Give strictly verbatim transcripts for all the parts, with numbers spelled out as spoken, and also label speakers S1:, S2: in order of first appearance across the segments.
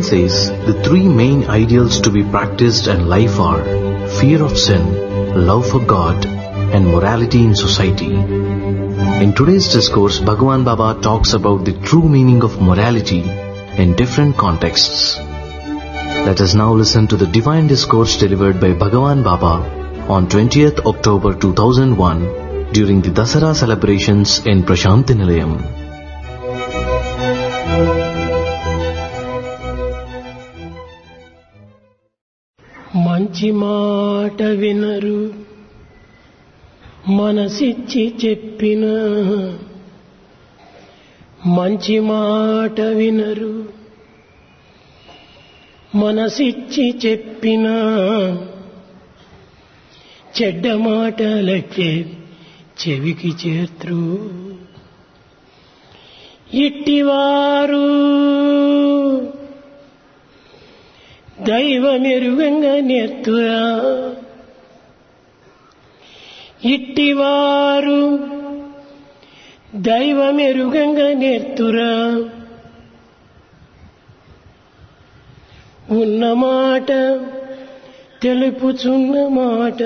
S1: says the three main ideals to be practiced in life are fear of sin, love for God, and morality in society. In today's discourse, Bhagavan Baba talks about the true meaning of morality in different contexts. Let us now listen to the divine discourse delivered by Bhagavan Baba on twentieth October two thousand one during the Dasara celebrations in Prashanti Nilayam.
S2: మంచి మాట వినరు మనసిచ్చి చెప్పిన మంచి మాట వినరు మనసిచ్చి చెప్పిన చెడ్డ మాటలకే చెవికి చేర్త్రు ఇట్టివారు దైవమెరుగంగా నేర్తురా ఇట్టివారు దైవమెరుగంగా నేర్తురా ఉన్నమాట తెలుపుచున్న మాట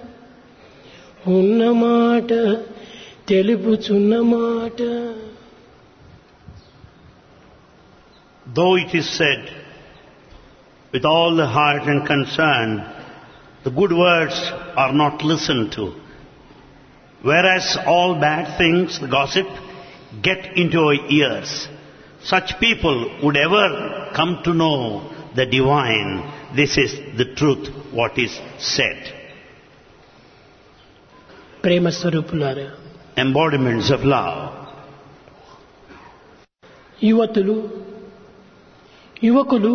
S2: ఉన్నమాట తెలుపుచున్న మాట.
S3: Though it is said with all the heart and concern, the good words are not listened to, whereas all bad things, the gossip, get into our ears. Such people would ever come to know the divine. This is the truth, what is said.
S2: ప్రేమ స్వరూపులారా,
S3: Embodiments of love.
S2: యువతులు యువకులు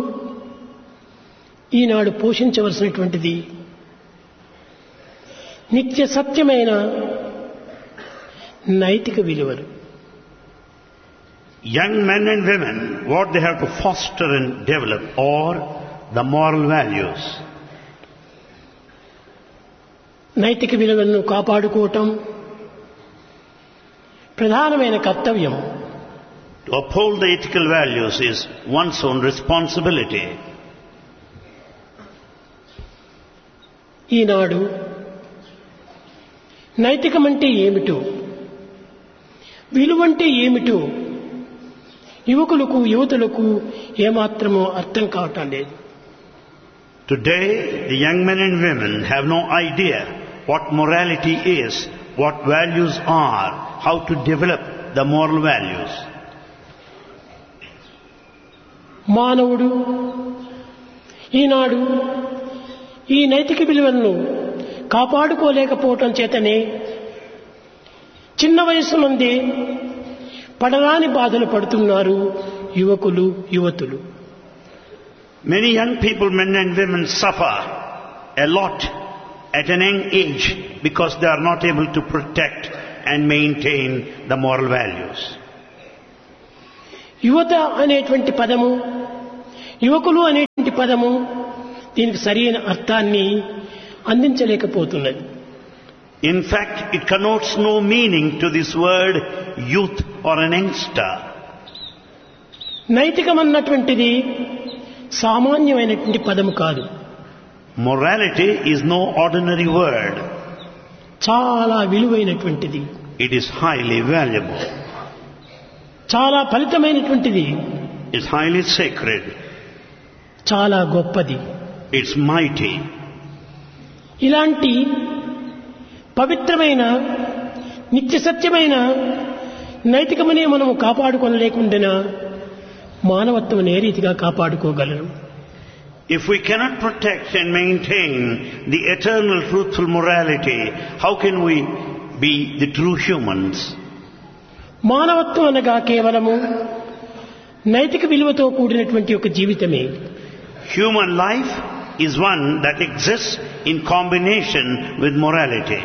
S2: ఈనాడు పోషించవలసినటువంటిది నిత్య సత్యమైన నైతిక విలువలు.
S3: Young men and women, what they have to foster and develop are the moral values.
S2: నైతిక విలువలను కాపాడుకోవటం ప్రధానమైన కర్తవ్యం.
S3: To uphold the ethical values is one's own responsibility.
S2: ఈనాడు నైతికమంటే ఏమిటో, విలువంటే ఏమిటో యువకులకు యువతులకు ఏమాత్రమో అర్థం కావటం లేదు.
S3: Today, the young men and women have no idea what morality is, what values are, how to develop the moral values.
S2: మానవుడు ఈనాడు ఈ నైతిక విలువలను కాపాడుకోలేకపోవటం చేతనే చిన్న వయసు నుండి పడరాని బాధలు పడుతున్నారు యువకులు యువతులు.
S3: Many young people, men and women, suffer a lot at an young age because they are not able to protect and maintain the moral values.
S2: యువత అనేటువంటి పదము, యువకులు అనేటువంటి పదము దీనికి సరైన అర్థాన్ని అందించలేకపోతున్నది.
S3: In fact, it connotes no meaning to this word youth or an youngster.
S2: నైతికమన్నటువంటిది సామాన్యమైనటువంటి పదము కాదు.
S3: Morality is no ordinary word.
S2: చాలా విలువైనటువంటిది.
S3: It is highly valuable.
S2: చాలా ఫలితమైనటువంటిది.
S3: It's highly sacred.
S2: చాలా గొప్పది.
S3: It's mighty.
S2: ఇలాంటి పవిత్రమైన నిత్య సత్యమైన నైతికమనే మనము కాపాడుకోలేకుండా మానవత్వం ఏ రీతిగా కాపాడుకోగలరు?
S3: If we cannot protect and maintain the eternal truthful morality, how can we be the true humans?
S2: మానవత్వం అనగా కేవలము నైతిక విలువతో కూడినటువంటి ఒక జీవితమే.
S3: Human life is one that exists in combination with morality.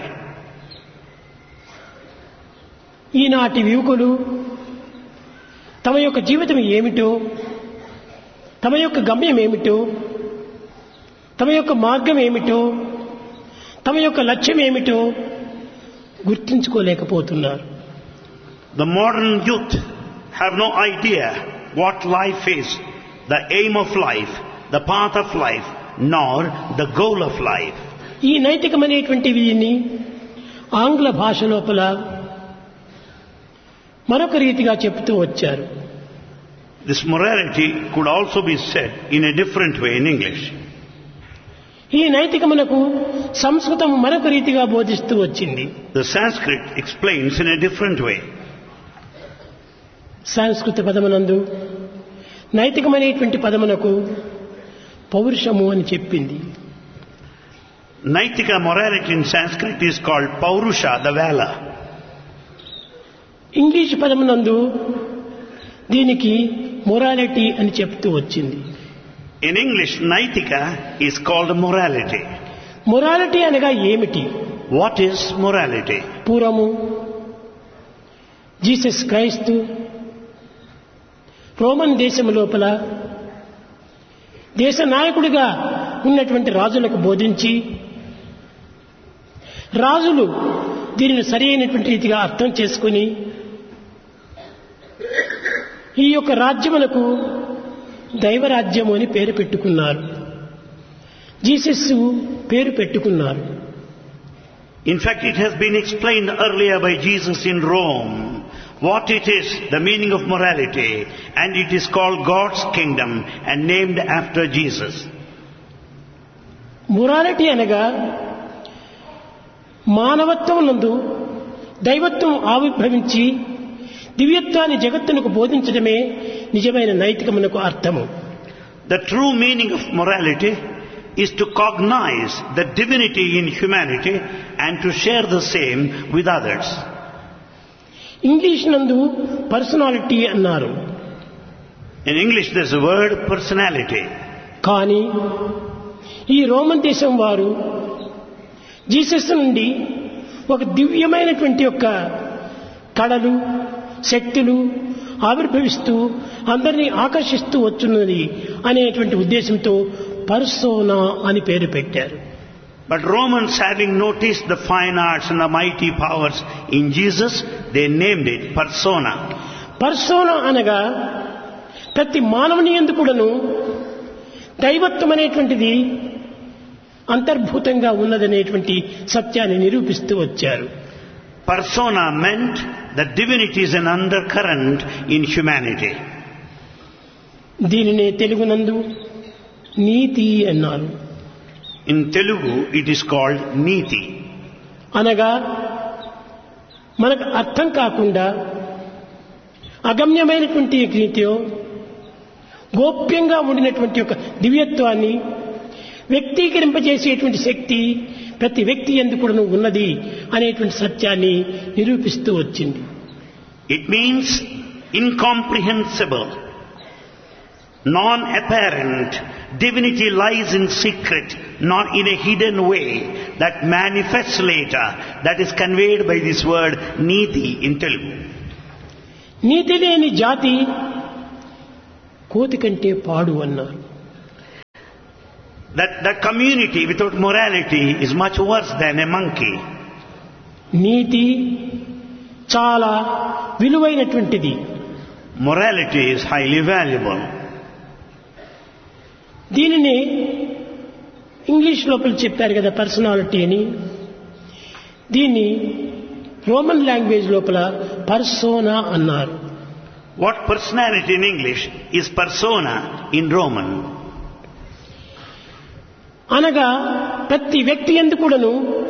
S2: ఈనాటి యువకులు తమ యొక్క జీవితం ఏమిటో, తమ యొక్క గమ్యం ఏమిటో, తమ యొక్క మార్గం ఏమిటో, తమ యొక్క లక్ష్యం ఏమిటో గుర్తించుకోలేకపోతున్నారు.
S3: The modern youth have no idea what life is, the aim of life, the path of life, nor the goal of life.
S2: ఈ నైతికమైనటువంటి వీటిని ఆంగ్ల భాష లోపల మరొక రీతిగా చెప్తూ వచ్చారు.
S3: This morality could also be said in a different way in English.
S2: ఈ నైతికమునకు సంస్కృతం మరొక రీతిగా బోధిస్తూ వచ్చింది.
S3: The Sanskrit explains in a different way.
S2: సంస్కృత పదమునందు నైతికమైనటువంటి పదమునకు పౌరుషము అని చెప్పింది.
S3: Naitika morality in Sanskrit is called Paurusha, the valor.
S2: English పదమునందు దీనికి మొరాలిటీ అని చెప్తూ వచ్చింది.
S3: In English, Naitika is called morality.
S2: Morality అనగా ఏమిటి?
S3: What is morality?
S2: పూర్వము జీసస్ క్రైస్తు రోమన్ దేశం లోపల దేశ నాయకుడిగా ఉన్నటువంటి రాజులకు బోధించి రాజులు దీనిని సరైనటువంటి రీతిగా అర్థం చేసుకుని ఈ యొక్క రాజ్యములకు దైవరాజ్యము అని పేరు పెట్టుకున్నారు. జీసస్ పేరు పెట్టుకున్నారు.
S3: In fact, it has been explained earlier by Jesus in Rome what it is, the meaning of morality, and it is called God's kingdom and named after Jesus.
S2: Morality అనగా మానవత్వం నందు దైవత్వం ఆవిర్భవించి దివ్యత్వాన్ని జగత్తునకు బోధించడమే నిజమైన నైతికమునకు అర్థము.
S3: The true meaning of morality is to cognize the divinity in humanity and to share the same with others.
S2: English నందు personality అన్నారు.
S3: In English there's a word personality.
S2: కానీ ఈ రోమన్ దేశం వారు జీసస్ నుండి ఒక దివ్యమైనటువంటి యొక్క కళలు శక్తులు ఆవిర్భవిస్తూ అందరినీ ఆకర్షిస్తూ వచ్చున్నది అనేటువంటి ఉద్దేశంతో పర్సోనా అని పేరు పెట్టారు.
S3: But Romans, having noticed the fine arts and the mighty powers in Jesus, they named it persona.
S2: Persona అనగా ప్రతి మానవుని యందు కూడాను దైవత్వం అనేటువంటిది అంతర్భూతంగా ఉన్నదనేటువంటి సత్యాన్ని నిరూపిస్తూ వచ్చారు.
S3: Persona meant that divinity is an undercurrent in humanity.
S2: దీనినే తెలుగునందు నీతి అన్నారు.
S3: In Telugu it is called Niti.
S2: అనగా మనకు అర్థం కాకుండా అగమ్యమైనటువంటి నీతియో గోప్యంగా ఉండినటువంటి ఒక దివ్యత్వాన్ని వ్యక్తీకరింపజేసేటువంటి శక్తి ప్రతి వ్యక్తి యందు కూడా ఉన్నది అనేటువంటి సత్యాన్ని నిరూపిస్తూ వచ్చింది.
S3: It means incomprehensible, non-apparent. Divinity lies in secret, not in a hidden way that manifests later, that is conveyed by this word Niti in Telugu.
S2: నీతి లేని జాతి కోతి కంటే పాడు అన్నారు.
S3: That that community without morality is much worse than a monkey.
S2: నీతి చాలా విలువైనటువంటిది.
S3: Morality is highly valuable.
S2: దీనిని English లోపల చెప్పారు కదా పర్సనాలిటీ అని. దీన్ని రోమన్ లాంగ్వేజ్ లోపల పర్సోనా అన్నారు.
S3: What personality in English is persona in Roman.
S2: అనగా ప్రతి వ్యక్తి యందు కూడాను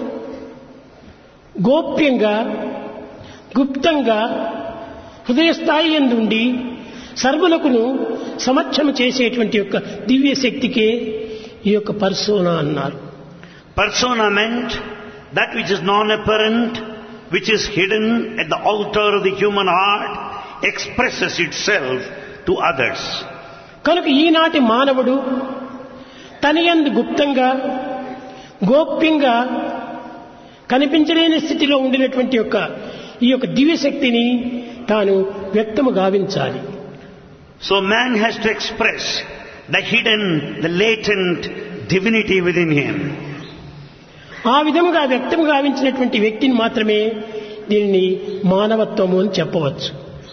S2: గోప్యంగా గుప్తంగా హృదయ స్థాయి యందు ఉండి సర్వులకును సమక్షము చేసేటువంటి యొక్క దివ్య శక్తికే ఈ యొక్క పర్సోనా అన్నారు.
S3: Persona meant that which is non-apparent, which is hidden at the altar of the human heart, expresses itself to others.
S2: కనుక ఈనాటి మానవుడు తన యందు గుప్తంగా గోప్యంగా కనిపించలేని స్థితిలో ఉండినటువంటి యొక్క ఈ యొక్క దివ్య శక్తిని తాను వ్యక్తము గావించాలి.
S3: So man has to express the hidden, the latent divinity within him.
S2: ఆ విధముగా వ్యక్తము గావించినటువంటి వ్యక్తిని మాత్రమే దీనిని మానవత్వము అని చెప్పవచ్చు.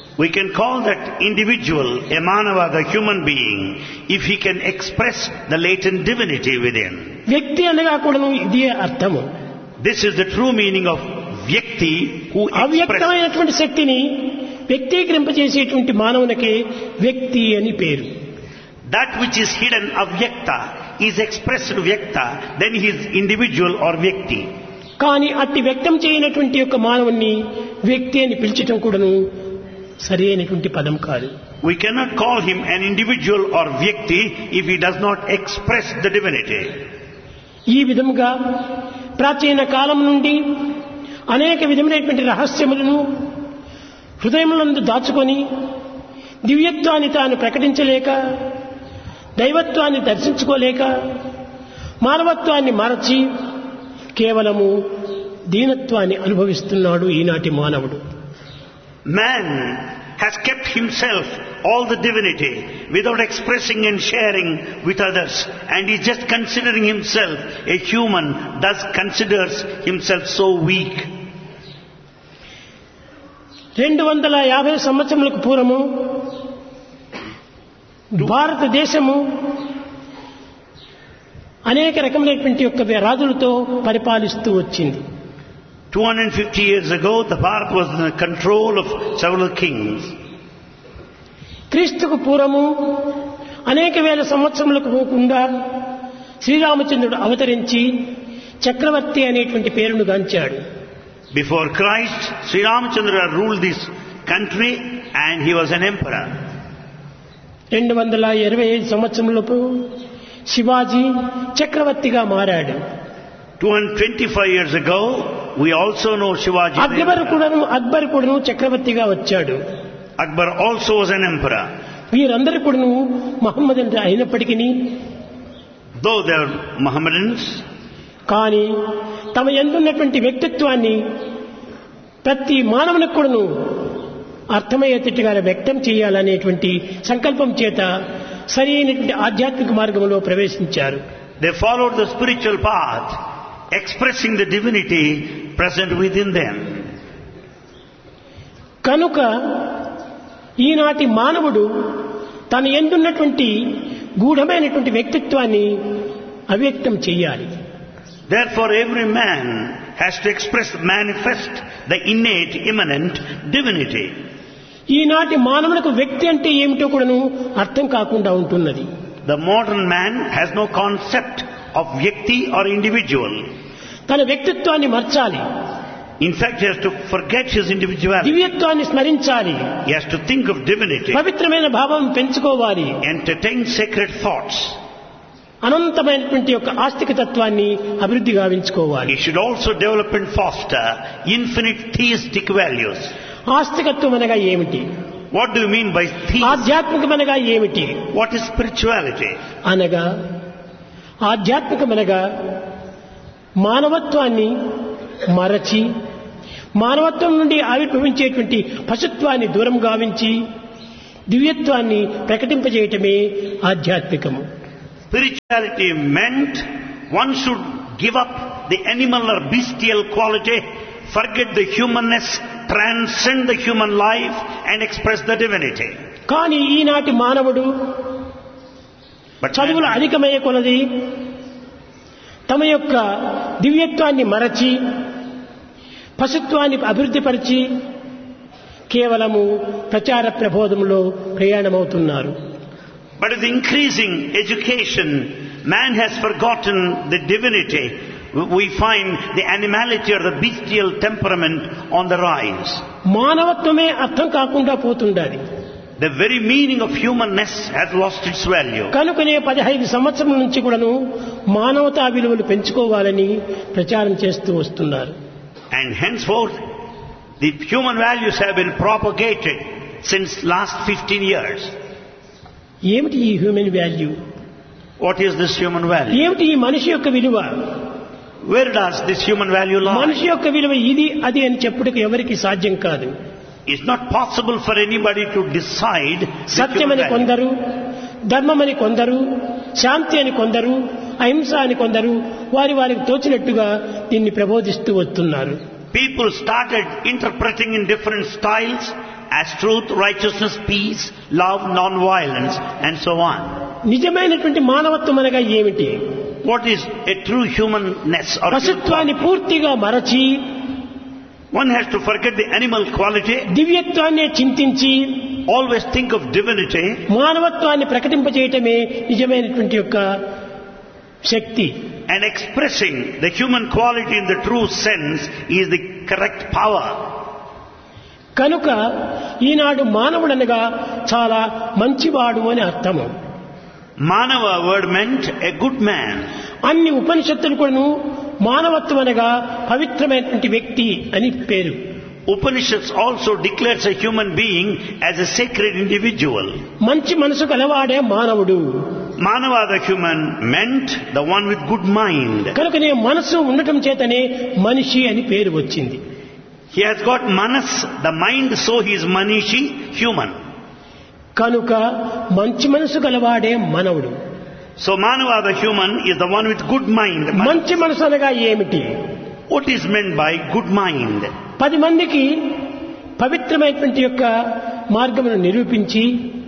S3: We can call that individual a manava, the human being, if he can express the latent divinity within.
S2: వ్యక్తి అనగా కూడాను ఇదే అర్థము.
S3: This is the true meaning of vyakti, who expresses.
S2: అవ్యక్తమైనటువంటి శక్తిని వ్యక్తీకరింపజేసేటువంటి మానవునికి వ్యక్తి అని పేరు.
S3: That which is hidden, avyakta, is expressed vyakta, then he is individual or vyakti.
S2: కానీ అట్టి వ్యక్తం చేయనటువంటి యొక్క మానవుని వ్యక్తి అని పిలిచటం కూడాను సరి అయినటువంటి పదం కాదు.
S3: We cannot call him an individual or vyakti if he does not express the divinity.
S2: ఈ విధముగా ప్రాచీన కాలం నుండి అనేక విధమైనటువంటి రహస్యములను హృదయములందు దాచుకొని దివ్యత్వాన్ని తాను ప్రకటించలేక, దైవత్వాన్ని దర్శించుకోలేక, మానవత్వాన్ని మరచి కేవలము దీనత్వాన్ని అనుభవిస్తున్నాడు ఈనాటి మానవుడు.
S3: Man has kept himself all the divinity without expressing and sharing with others, and he is just considering himself a human, thus considers himself so weak.
S2: రెండు వందల యాభై సంవత్సరములకు పూర్వము భారతదేశము అనేక రకమైనటువంటి యొక్క రాజులతో పరిపాలిస్తూ వచ్చింది.
S3: two hundred fifty years ago, the Bharat was in the control of several kings.
S2: క్రీస్తుకు పూర్వము అనేక వేల సంవత్సరములకు పోకుండా శ్రీరామచంద్రుడు అవతరించి చక్రవర్తి అనేటువంటి పేరును గాంచాడు.
S3: Before Christ, Sri Ramachandra ruled this country and he was an emperor.
S2: రెండు వందల ఇరవై ఐదు సంవత్సరములకు శివాజీ చక్రవర్తిగా మారాడు.
S3: two hundred twenty-five years ago, we also know Shivaji.
S2: Akbar కూడాను అక్బర్ కూడాను చక్రవర్తిగా వచ్చాడు.
S3: Akbar also was an emperor.
S2: వీరందరూ కూడాను మహమ్మద్ అయినప్పటికీ,
S3: though they are Mohammedans,
S2: కానీ తమ యందున్నటువంటి వ్యక్తిత్వాన్ని ప్రతి మానవునికి కూడాను అర్థమయ్యేటట్టుగా వ్యక్తం చేయాలనేటువంటి సంకల్పం చేత సరి అయినటువంటి ఆధ్యాత్మిక మార్గంలో ప్రవేశించారు.
S3: they followed the spiritual path, expressing the divinity present within them.
S2: కనుక ఈనాటి మానవుడు తన యందున్నటువంటి గూఢమైనటువంటి వ్యక్తిత్వాన్ని అవ్యక్తం చేయాలి.
S3: Therefore every man has to express, manifest the innate, immanent divinity.
S2: ఈనాటి మానవులకు వ్యక్తి అంటే ఏమిటో కూడాను అర్థం కాకుండా ఉంటున్నది.
S3: The modern man has no concept of vyakti or individual.
S2: తన వ్యక్తిత్వాన్ని మర్చాలి.
S3: In fact, he has to forget his individuality.
S2: దివ్యత్వాన్ని స్మరించాలి.
S3: He has to think of divinity.
S2: పవిత్రమైన భావం పెంచుకోవాలి.
S3: Entertain sacred thoughts.
S2: అనంతమైనటువంటి యొక్క ఆస్తిక తత్వాన్ని అభివృద్ధి గావించుకోవాలి.
S3: He should also develop and foster infinite theistic values.
S2: ఆస్తికత్వం అనగా ఏమిటి?
S3: What do you mean by theism?
S2: ఆధ్యాత్మికమనగా ఏమిటి?
S3: What is spirituality?
S2: అనగా ఆధ్యాత్మికమనగా మానవత్వాన్ని మరచి, మానవత్వం నుండి ఆవిర్భవించేటువంటి పశుత్వాన్ని దూరం గావించి దివ్యత్వాన్ని ప్రకటింపజేయటమే ఆధ్యాత్మికము.
S3: Spirituality meant one should give up the animal or bestial quality, forget the humanness, transcend the human life and express the divinity.
S2: కానీ ఈనాటి మానవుడు చదువులు అధికమయ్యే కొలది తమ యొక్క దివ్యత్వాన్ని మరచి పశుత్వాన్ని అభివృద్ధిపరిచి కేవలము ప్రచార ప్రబోధంలో ప్రయాణమవుతున్నారు.
S3: But with increasing education, man has forgotten the divinity. We find the animality or the bestial temperament on the rise.
S2: మానవత్వమే అర్థం కాకుండా పోతుండాలి.
S3: The very meaning of humanness has lost its value.
S2: కనుకనే పదిహేను సంవత్సరాల నుంచి కూడాను మానవతా విలువలు పెంచుకోవాలని ప్రచారం చేస్తూ వస్తున్నారు.
S3: And henceforth, the human values have been propagated since last fifteen years.
S2: ఏమిటి ఈ human value?
S3: What is this human value?
S2: ఏమిటి ఈ మనిషి యొక్క విలువ?
S3: Where does this human value lie?
S2: మనిషి యొక్క విలువ ఇది అది అని చెప్పుటకు ఎవరికి సాధ్యం కాదు.
S3: It's not possible for anybody to decide.
S2: సత్యమని కొందరు, ధర్మమని కొందరు, శాంతి అని కొందరు, అహింస అని కొందరు వారి వారికి తోచినట్టుగా దీన్ని ప్రబోధిస్తూ వస్తున్నారు.
S3: People started interpreting in different styles as truth, righteousness, peace, love, non-violence, and so on.
S2: నిజమైనటువంటి మానవత్వం అనగా ఏమిటి?
S3: What is a true humanness or human
S2: పశుత్వాన్ని
S3: quality?
S2: పూర్తిగా మరచి
S3: One has to forget the animal quality,
S2: దివ్యత్వాన్ని చింతించి
S3: always think of divinity,
S2: మానవత్వాన్ని ప్రకటింపజేయటమే నిజమైనటువంటి యొక్క శక్తి.
S3: and expressing the human quality in the true sense is the correct power.
S2: కనుక ఈనాడు మానవుడనగా చాలా మంచివాడు అని అర్థము.
S3: Manava word meant a good man.
S2: అన్ని ఉపనిషత్తులు కూడాను మానవత్వం అనగా పవిత్రమైనటువంటి వ్యక్తి అని పేరు.
S3: Upanishads also declares a human being as a sacred individual.
S2: మంచి మనసు కలవాడే మానవుడు.
S3: Manava the human meant the one with good mind.
S2: కనుకనే మనసు ఉండటం చేతనే మనిషి అని పేరు వచ్చింది.
S3: He has got manas, the mind, so he is manishi, human.
S2: కనుక మంచి మనసు గలవాడే మానవుడు.
S3: So Manava the human is the one with good mind.
S2: మంచి మనసు అనగా ఏమిటి?
S3: What is meant by good mind?
S2: పది మందికి పవిత్రమైనటువంటి యొక్క మార్గమును నిరూపించి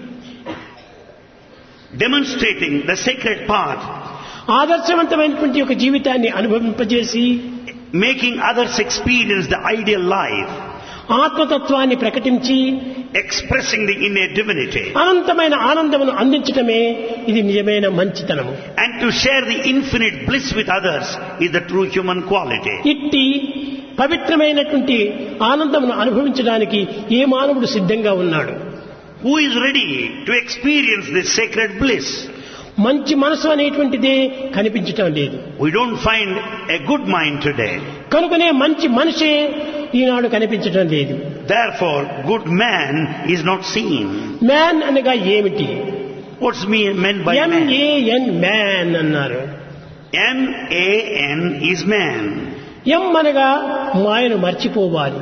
S3: Demonstrating the sacred path,
S2: ఆదర్శవంతమైనటువంటి యొక్క జీవితాన్ని అనుభవింపజేసి
S3: making others experience the ideal life,
S2: ఆత్మతత్వాన్ని ప్రకటించి
S3: expressing the innate divinity,
S2: అనంతమైన ఆనందమును అందించటమే ఇది నిజమైన మంచితనము.
S3: and to share the infinite bliss with others is the true human quality.
S2: ఇట్టి పవిత్రమైనటువంటి ఆనందమును అనుభవించడానికి ఏ మానవుడు సిద్ధంగా ఉన్నాడు?
S3: Who is ready to experience this sacred bliss?
S2: మంచి మనసు అనేటువంటిదే కనిపించటం లేదు.
S3: We don't find a good mind today.
S2: కనుకనే మంచి మనిషే ఈనాడు కనిపించటం లేదు.
S3: Therefore, good man is not seen.
S2: Man అనగా ఏమిటి?
S3: What's me- meant by man?
S2: M A N man అన్నారు.
S3: M A N is man.
S2: ఎం అనగా మాయను మర్చిపోవాలి.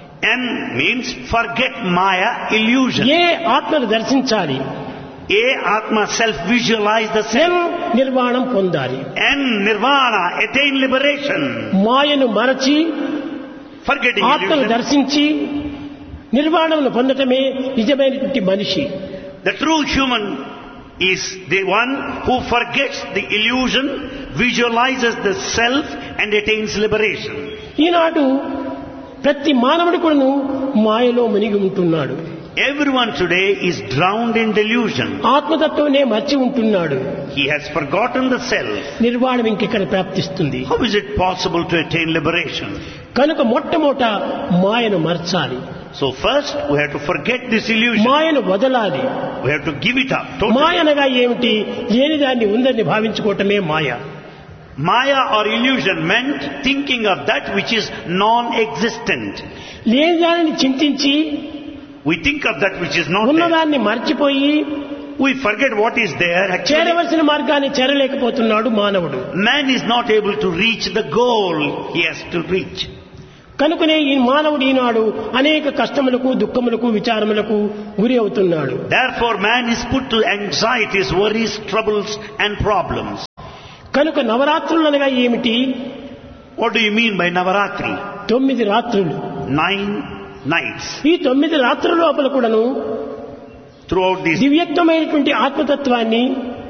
S3: M means forget Maya, illusion.
S2: ఏ ఆత్మను దర్శించాలి.
S3: A Atma self-visualize the
S2: M
S3: self.
S2: నిర్వాణం పొందాలి.
S3: N Nirvana, attain liberation.
S2: మాయను మరచి
S3: Forgetting
S2: ఆత్మను
S3: illusion.
S2: దర్శించి నిర్వాణమును పొందటమే నిజమైనటువంటి మనిషి.
S3: The true human is the one who forgets the illusion, visualizes the self and attains liberation.
S2: ఈనాడు ప్రతి మానవుడు కూడాను మాయలో మునిగి ఉంటున్నాడు.
S3: Everyone today is drowned in delusion.
S2: ఆత్మతత్వనే మర్చి ఉంటున్నాడు.
S3: He has forgotten the self.
S2: నిర్వాణం ఇంకెక్కడ ప్రాప్తిస్తుంది?
S3: How is it possible to attain liberation?
S2: కనుక మొట్టమొదట మాయను మర్చాలి.
S3: So first we have to forget this illusion.
S2: మాయను వదలాలి.
S3: We have to give it up totally.
S2: మాయ అనగా ఏమిటి? లేని దాన్ని ఉందని భావించుకోవటమే మాయ.
S3: Maya or illusion meant thinking of that which is non-existent.
S2: లేని దానిని చింతించి
S3: We think of that which is not there.
S2: ఉన్నదాన్ని మర్చిపోయి
S3: We forget what is there actually.
S2: చేరవలసిన మార్గాన్ని చేరలేకపోతున్నాడు మానవుడు.
S3: Man is not able to reach the goal he has to reach.
S2: కనుకనే ఈ మానవుడు ఈనాడు అనేక కష్టములకు, దుఃఖములకు, విచారములకు గురి అవుతున్నాడు.
S3: Therefore man is put to anxieties, worries, troubles and problems.
S2: కనుక నవరాత్రులు అనగా ఏమిటి?
S3: What do you mean by Navaratri?
S2: తొమ్మిది రాత్రులు.
S3: Nine nights.
S2: ఈ తొమ్మిది రాత్రుల లోపల కూడాను
S3: Throughout these,
S2: దివ్యత్వమైనటువంటి ఆత్మతత్వాన్ని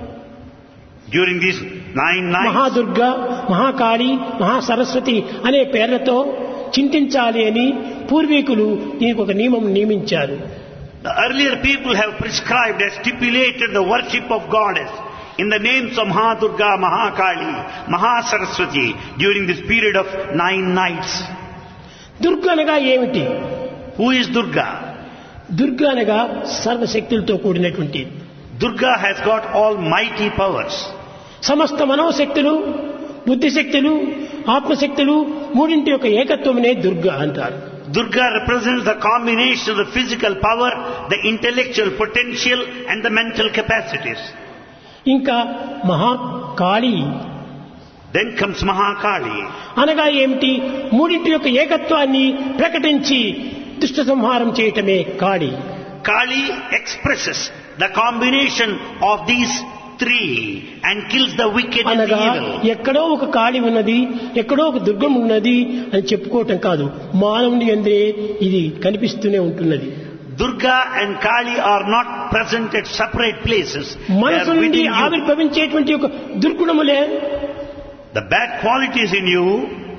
S3: during these nine nights,
S2: Mahadurga, Mahakali, Mahasaraswati అనే పేర్లతో చింతించాలి అని పూర్వీకులు దీనికి ఒక నియమం నియమించారు.
S3: the earlier people have prescribed and stipulated the worship of goddess in the names of Mahadurga, Mahakali, Mahasaraswati during this period of nine nights.
S2: Durga అనగా ఏమిటి?
S3: Who is Durga?
S2: దుర్గ అనగా సర్వశక్తులతో కూడినటువంటి.
S3: Durga has got almighty powers.
S2: సమస్త మనోశక్తులు, బుద్ధిశక్తులు, ఆత్మశక్తులు మూడింటి యొక్క ఏకత్వమునే దుర్గ అంటారు.
S3: Durga represents the combination of the physical power, the intellectual potential and the mental capacities.
S2: ఇంకా Mahakali
S3: Then comes Mahakali.
S2: అనగా ఏమిటి? మూడింటి యొక్క ఏకత్వాన్ని ప్రకటించి దుష్ట సంహారం చేయటమే కాళి.
S3: Kali expresses the combination of these three and kills the wicked and the
S2: అనగా
S3: evil.
S2: ఎక్కడో ఒక కాళి ఉన్నది, ఎక్కడో ఒక దుర్గం ఉన్నది అని చెప్పుకోవటం కాదు. మానవుని యందే ఇది కనిపిస్తూనే ఉంటున్నది.
S3: Durga and Kali are not present at separate places. They
S2: మనసు
S3: are
S2: నుండి
S3: within you.
S2: ఆవిర్భవించేటువంటి ఒక దుర్గుణములే
S3: The bad qualities in you,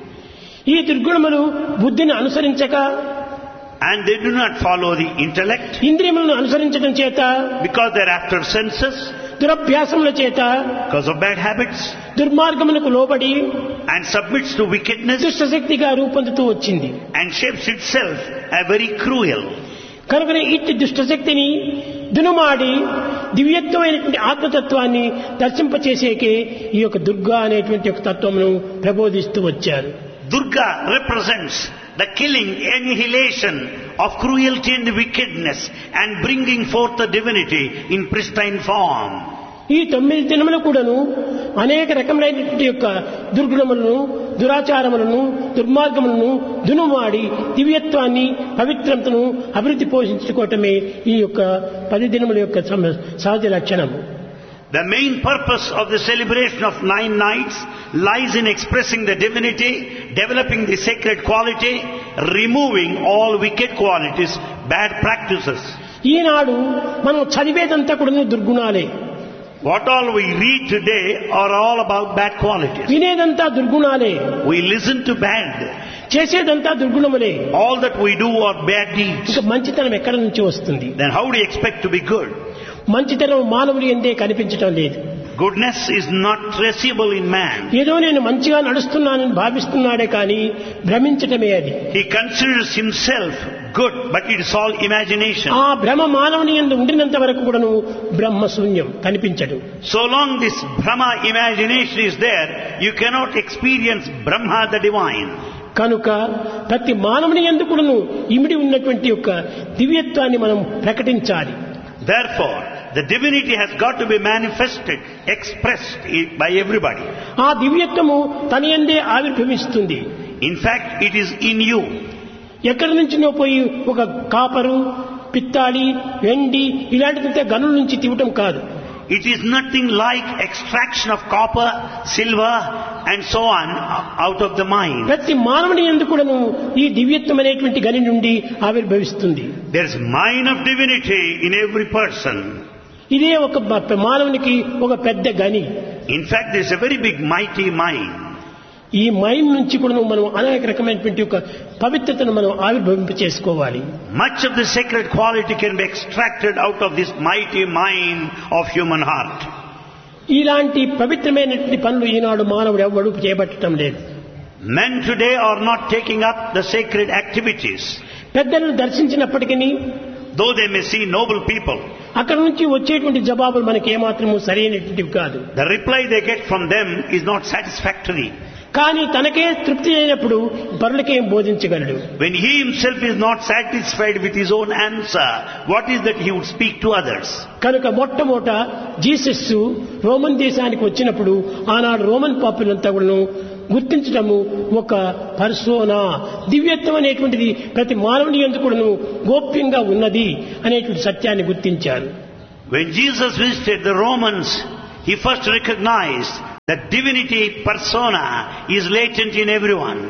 S2: ఈ దుర్గుణములు బుద్ధిని అనుసరించక
S3: and they do not follow the intellect
S2: ఇంద్రియములను అనుసరించడం చేత
S3: because they're after senses,
S2: దురభ్యాసముల చేత
S3: because of bad habits,
S2: దుర్మార్గములకు లోబడి
S3: and submits to wickedness
S2: దుష్టశక్తిగా రూపొందుతూ వచ్చింది.
S3: and shapes itself a very cruel.
S2: కనుకనే ఇట్టి దుష్టశక్తిని దునుమాడి దివ్యత్వమైనటువంటి ఆత్మతత్వాన్ని దర్శింపచేసేకే ఈ యొక్క దుర్గా అనేటువంటి ఒక తత్వమును ప్రబోధిస్తూ వచ్చారు.
S3: Durga represents the killing, annihilation of cruelty and wickedness and bringing forth the divinity in pristine form.
S2: ఈ తొమ్మిది దినములు కూడాను అనేక రకములైనటువంటి యొక్క దుర్గుణములను, దురాచారములను, దుర్మార్గములను దునుమాడి దివ్యత్వాన్ని, పవిత్రతను అభివృద్ధి పోషించుకోవటమే ఈ యొక్క పది దినముల యొక్క సహజ లక్షణము.
S3: The main purpose of the celebration of nine nights lies in expressing the divinity, developing the sacred quality, removing all wicked qualities, bad practices.
S2: ఈనాడు మనం చదివేదంతా కూడా దుర్గుణాలే.
S3: What all we read today are all about bad qualities.
S2: వినేదంతా దుర్గుణాలే.
S3: We listen to bad.
S2: చేసేదంతా దుర్గుణములే.
S3: All that we do are bad deeds.
S2: ఇంకా మంచితనం ఎక్కడి నుంచి వస్తుంది?
S3: Then how do you expect to be good?
S2: మంచితనం మానవులు ఎందే కనిపించటం లేదు.
S3: Goodness is not traceable in man.
S2: ఏదో నేను మంచిగా నడుస్తున్నానని భావిస్తున్నాడే కానీ భ్రమించటమే అది.
S3: He considers himself good, but it is all imagination.
S2: ఆ భ్రమ మానవుని యందు ఉండినంత వరకు కూడాను బ్రహ్మ శూన్యం కనిపించడు.
S3: So long this Brahma imagination is there, you cannot experience Brahma the divine.
S2: కనుక ప్రతి మానవుని యందు కూడాను ఇమిడి ఉన్నటువంటి యొక్క దివ్యత్వాన్ని మనం ప్రకటించాలి.
S3: Therefore, the divinity has got to be manifested, expressed by everybody.
S2: ఆ దివ్యత్వము తన యందే ఆవిర్భవిస్తుంది.
S3: In fact, it is in you.
S2: ఎక్కడి నుంచినో పోయి ఒక కాపరు, పిత్తాడి, వెండి ఇలాంటి గనుల నుంచి తీవటం కాదు.
S3: It is nothing like extraction of copper, silver and so on out of the mine.
S2: ప్రతి మానవుని యందు కూడాను ఈ దివ్యత్వం అనేటువంటి గని నుండి ఆవిర్భవిస్తుంది.
S3: There is mine of divinity in every person.
S2: ఇదే ఒక మానవునికి ఒక పెద్ద గని.
S3: In fact, there is a very big mighty mine.
S2: ఈ మైన్ నుంచి కూడా మనం అనేక రకమైనటువంటి ఒక పవిత్రతను మనం ఆవిర్భవింప చేసుకోవాలి.
S3: Much of the sacred quality can be extracted out of this mighty mine of human heart.
S2: ఇలాంటి పవిత్రమైనటువంటి పనులు ఈనాడు మానవుడు ఎవ్వడూ చేపట్టడం లేదు.
S3: Men today are not taking up the sacred activities.
S2: పెద్దలను దర్శించినప్పటికీ,
S3: though they may see noble people,
S2: అక్కడ నుంచి వచ్చేటువంటి జవాబులు మనకి ఏమాత్రము సరైనటువంటివి కాదు.
S3: the reply they get from them is not satisfactory.
S2: కానీ తనకే తృప్తి అయినప్పుడు పరులకేం బోధించగలడు?
S3: When he himself is not satisfied with his own answer, what is that he would speak to others?
S2: కనుక మొట్టమొదట జీసస్ రోమన్ దేశానికి వచ్చినప్పుడు ఆనాడు రోమన్ పాపులంతా కూడా గుర్తించడము ఒక పర్సోనా, దివ్యత్వం అనేటువంటిది ప్రతి మానవుని యందు కూడాను గోప్యంగా ఉన్నది అనేటువంటి సత్యాన్ని గుర్తించారు.
S3: When Jesus visited the Romans, he first recognized that divinity persona is latent in everyone.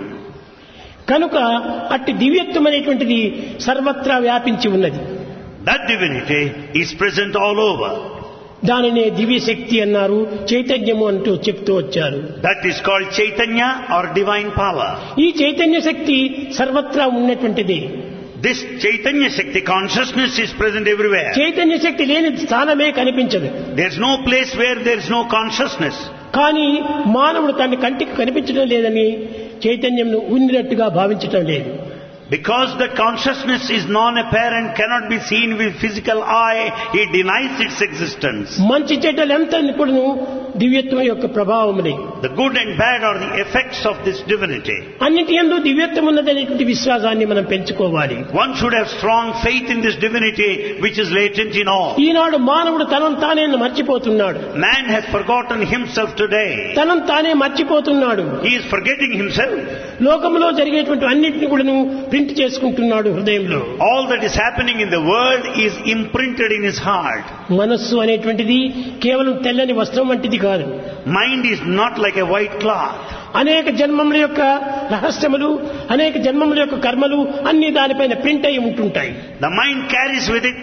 S2: కనుక అట్టి దివ్యత్వం అనేటువంటిది సర్వత్రా వ్యాపించి ఉన్నది.
S3: That divinity is present all over.
S2: దానినే దివ్య శక్తి అన్నారు, చైతన్యము అంటూ చెప్తూ వచ్చారు.
S3: That is called Chaitanya or divine power.
S2: ఈ చైతన్య శక్తి సర్వత్రా ఉన్నటువంటిది.
S3: This Chaitanya Shakti consciousness is present everywhere.
S2: Chaitanya శక్తి లేని స్థానమే కనిపించదు.
S3: There is no place where there is no consciousness.
S2: కానీ మానవుడు తన కంటికి కనిపించడం లేదని చైతన్యం ఉన్నట్టుగా భావించటం లేదు.
S3: Because the consciousness is non-apparent, cannot be seen with physical eye, he denies its existence.
S2: మంచి చెడ్డలంతా ఇప్పుడు దివ్యత్వం యొక్క ప్రభావములే.
S3: The good and bad are the effects of this divinity.
S2: అన్నిటి యందు దివ్యత్వం ఉన్నదనేటువంటి విశ్వాసాన్ని మనం పెంచుకోవాలి.
S3: One should have strong faith in this divinity which is latent in all.
S2: ఈనాడు మానవుడు తనను తానే మర్చిపోతున్నాడు.
S3: Man has forgotten himself today.
S2: తనను తానే మర్చిపోతున్నాడు.
S3: He is forgetting himself.
S2: లోకంలో జరిగేటువంటి అన్నిటిని కూడాను ప్రింట్ చేసుకుంటున్నాడు హృదయంలో.
S3: All that is happening in the world is imprinted in his heart.
S2: మనస్సు అనేటువంటిది కేవలం తెల్లని వస్త్రం వంటిది కాదు.
S3: Mind is not like a white cloth.
S2: అనేక జన్మముల యొక్క రహస్యములు, అనేక జన్మముల యొక్క కర్మలు అన్ని దానిపైన ప్రింట్ అయి ఉంటుంటాయి.
S3: The mind carries with it,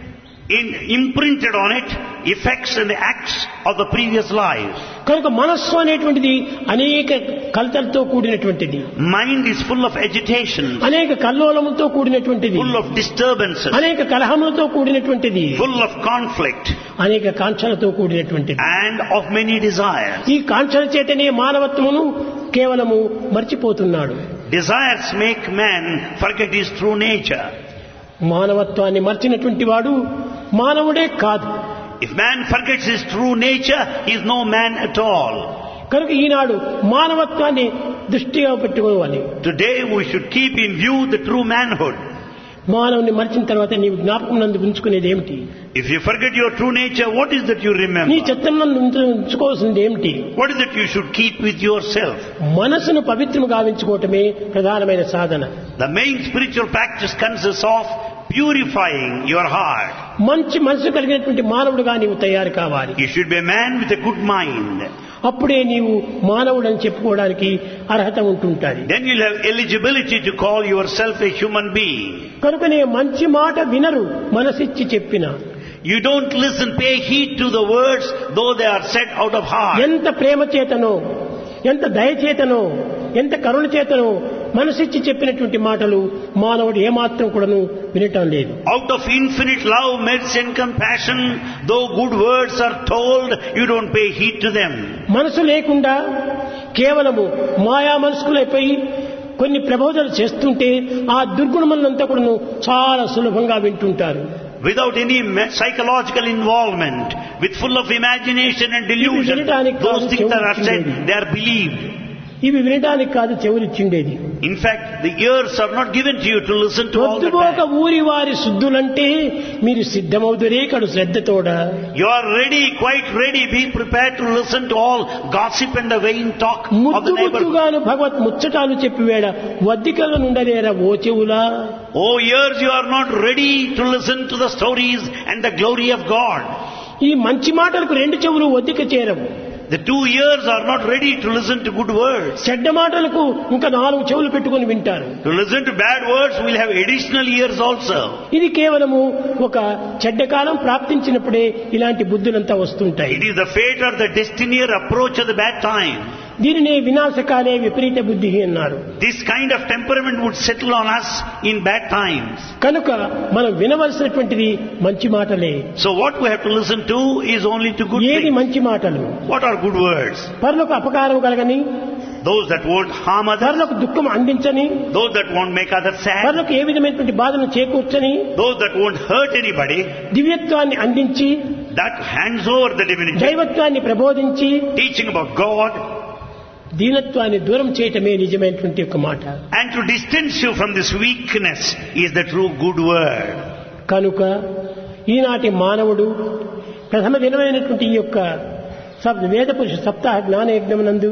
S3: in, imprinted on it, effects and the acts of the previous lives.
S2: కనుక మనస్సు అనేటువంటిది అనేక కలతలతో కూడినటువంటిది.
S3: Mind is full of agitation,
S2: అనేక కల్లోలములతో కూడినటువంటిది,
S3: full of disturbances,
S2: అనేక కలహములతో కూడినటువంటిది,
S3: full of conflict,
S2: అనేక కాంక్షలతో కూడినటువంటిది,
S3: and of many desires.
S2: ఈ కాంక్షల చేతనే మానవత్వమును కేవలము మర్చిపోతున్నాడు.
S3: Desires make man forget his true nature.
S2: మానవత్వాన్ని మర్చినటువంటి వాడు మానవుడే కాదు.
S3: If man forgets his true nature, he is no man at all.
S2: కనుక ఈనాడు మానవత్వాన్ని దృష్టిగా పెట్టుకోవాలి.
S3: Today we should keep in view the true manhood.
S2: మానవుని మర్చిన తర్వాత నీవు జ్ఞాపకం నందు ఉంచుకునేది ఏమిటి?
S3: If you forget your true nature, what is that you
S2: నీ
S3: remember?
S2: చిత్తం నందు ఉంచుకోవాల్సింది ఏమిటి?
S3: What is that you should keep with yourself?
S2: మనసును పవిత్రము గావించుకోవటమే ప్రధానమైన సాధన.
S3: The main spiritual practice consists of purifying your heart.
S2: మంచి మనసు కలిగినటువంటి మానవుడుగా నీవు తయారు కావాలి.
S3: You should be a man with a good mind.
S2: అప్పుడే నీవు మానవుడని చెప్పుకోవడానికి అర్హత ఉంటుంటుంది.
S3: Then you'll have eligibility to call yourself a human being.
S2: కనుకనే మంచి మాట వినరు మనసిచ్చి చెప్పిన.
S3: You don't listen, pay heed to the words, though they are said out of heart.
S2: ఎంత ప్రేమ చేతనో, ఎంత దయచేతనో, ఎంత కరుణ చేతనో మనసిచ్చి చెప్పినటువంటి మాటలు మానవుడు ఏమాత్రం కూడాను వినటం లేదు.
S3: Out of infinite love, mercy and compassion, though good words are told, you don't pay heed to them.
S2: మనసు లేకుండా కేవలము మాయా మనసుకులైపోయి కొన్ని ప్రబోధనలు చేస్తుంటే ఆ దుర్గుణములంతా కూడాను చాలా సులభంగా వింటుంటారు.
S3: Without any psychological involvement, with full of imagination and delusion, those things that are said, they are believed.
S2: ఇవి వినడానికి కాదు చెవులిచ్చిండేది.
S3: In fact, the ears are not given to you to listen to all the
S2: పొద్దుపోక
S3: time.
S2: ఊరి వారి శుద్ధులంటే మీరు సిద్ధమవుదురే కడు శ్రద్ధతోడ.
S3: You are ready, quite ready, be prepared to listen to all gossip and the vain talk of
S2: ముద్దు
S3: the neighbor.
S2: ముద్దుగాను Bhagwat ముచ్చటాలు చెప్పివేడ వద్దికల నుండలేరా oh చెవులా.
S3: Oh ears, you are not ready to listen to the stories and the glory of God.
S2: ఈ మంచి మాటలకు రెండు చెవులు వద్దిక చేరవు.
S3: The two ears are not ready to listen to good words.
S2: చెడ్డ మాటలకు ఇంకా నాలుగు చెవులు పెట్టుకొని వింటారు.
S3: To listen to bad words, we'll have additional ears also.
S2: ఇది కేవలము ఒక చెడ్డ కాలం ప్రాప్తించినప్పుడే ఇలాంటి బుద్ధులంతా వస్తుంటాయి.
S3: It is the fate or the destiny or approach of the bad time.
S2: దీనినే వినాశకాలే విపరీత బుద్ధి అన్నారు.
S3: This kind of temperament would settle on us in bad times.
S2: కనుక మనం వినవలసినటువంటిది మంచి మాటలే.
S3: So what we have to listen to is only to good
S2: ఏది
S3: things.
S2: మంచి మాటలు?
S3: What are good words?
S2: పరులకు అపకారం కలగని,
S3: Those that won't harm others,
S2: పరులకు దుఃఖం అందించని,
S3: those that won't make others sad,
S2: పరులకు ఏ విధమైనటువంటి బాధను చేకూర్చని,
S3: those that won't hurt anybody,
S2: దివ్యత్వాన్ని అందించి,
S3: that hands over the divinity,
S2: దైవత్వాన్ని ప్రబోధించి,
S3: teaching about God,
S2: దీనత్వాన్ని దూరం చేయటమే నిజమైనటువంటి ఒక మాట.
S3: and to distance you from this weakness is the true good word.
S2: కనుక ఈనాటి మానవుడు ప్రథమ దినమైనటువంటి ఈ యొక్క సప్- వేద పురుష సప్తాహ జ్ఞాన యజ్ఞమునందు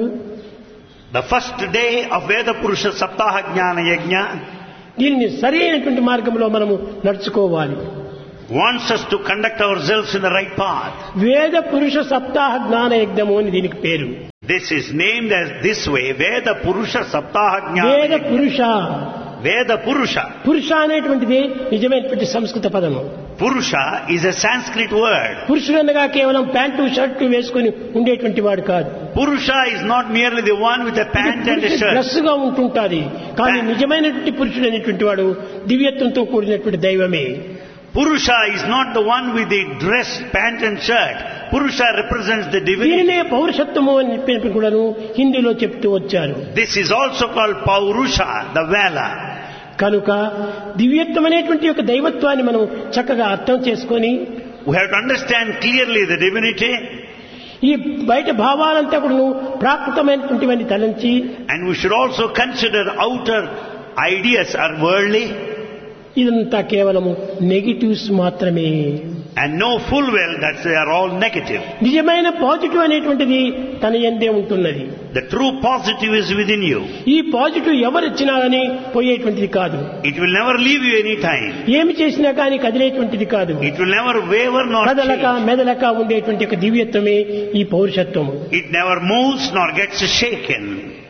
S3: The first day of Veda Purusha Saptaha Jnana Yajna
S2: దీనిని సరి అయినటువంటి మార్గంలో మనము నడుచుకోవాలి.
S3: wants us to conduct ourselves in the right path.
S2: వేద పురుష సప్తాహ జ్ఞాన యజ్ఞము అని దీనికి పేరు.
S3: This is named as this way, Veda Purusha Saptaha
S2: వేద
S3: Jnana.
S2: పురుష,
S3: Veda Purusha.
S2: పురుష అనేటువంటిది నిజమైనటువంటి సంస్కృత పదము.
S3: Purusha is a Sanskrit word.
S2: పురుషుడనగా కేవలం ప్యాంటు షర్టు వేసుకుని ఉండేటువంటి వాడు కాదు.
S3: Purusha is not merely the one with a pant and a shirt.
S2: Dress గా ఉంటుంటాది. కానీ నిజమైనటువంటి పురుషుడు అనేటువంటి వాడు దివ్యత్వంతో కూడినటువంటి దైవమే.
S3: Purusha is not the one with the dress, pant and shirt. Purusha represents the divinity.
S2: దీనినే పౌరుషత్వము అని చెప్పినప్పుడు కూడాను హిందీలో చెప్తూ వచ్చారు.
S3: This is also called Paurusha, the valor.
S2: కనుక దివ్యత్వం అనేటువంటి యొక్క దైవత్వాన్ని మనం చక్కగా అర్థం చేసుకొని
S3: We have to understand clearly the divinity,
S2: ఈ బయట భావాలంతా కూడా ప్రాకృతమైనటువంటివన్నీ తలంచి,
S3: and we should also consider outer ideas are worldly
S2: ఇదంతా కేవలము నెగిటివ్స్ మాత్రమే.
S3: and know full well that they are all negative.
S2: నిజమైన పాజిటివ్ అనేటువంటిది తన యందే ఉంటున్నది.
S3: The true positive is within you.
S2: ఈ పాజిటివ్ ఎవరు ఇచ్చినా కానీ పోయేటువంటిది కాదు.
S3: It will never leave you any time.
S2: ఏమి చేసినా కానీ కదిలేటువంటిది కాదు.
S3: It will never waver nor
S2: కదలక
S3: change.
S2: మెదలక ఉండేటువంటి ఒక దివ్యత్వమే ఈ పౌరుషత్వము.
S3: It never moves nor gets shaken.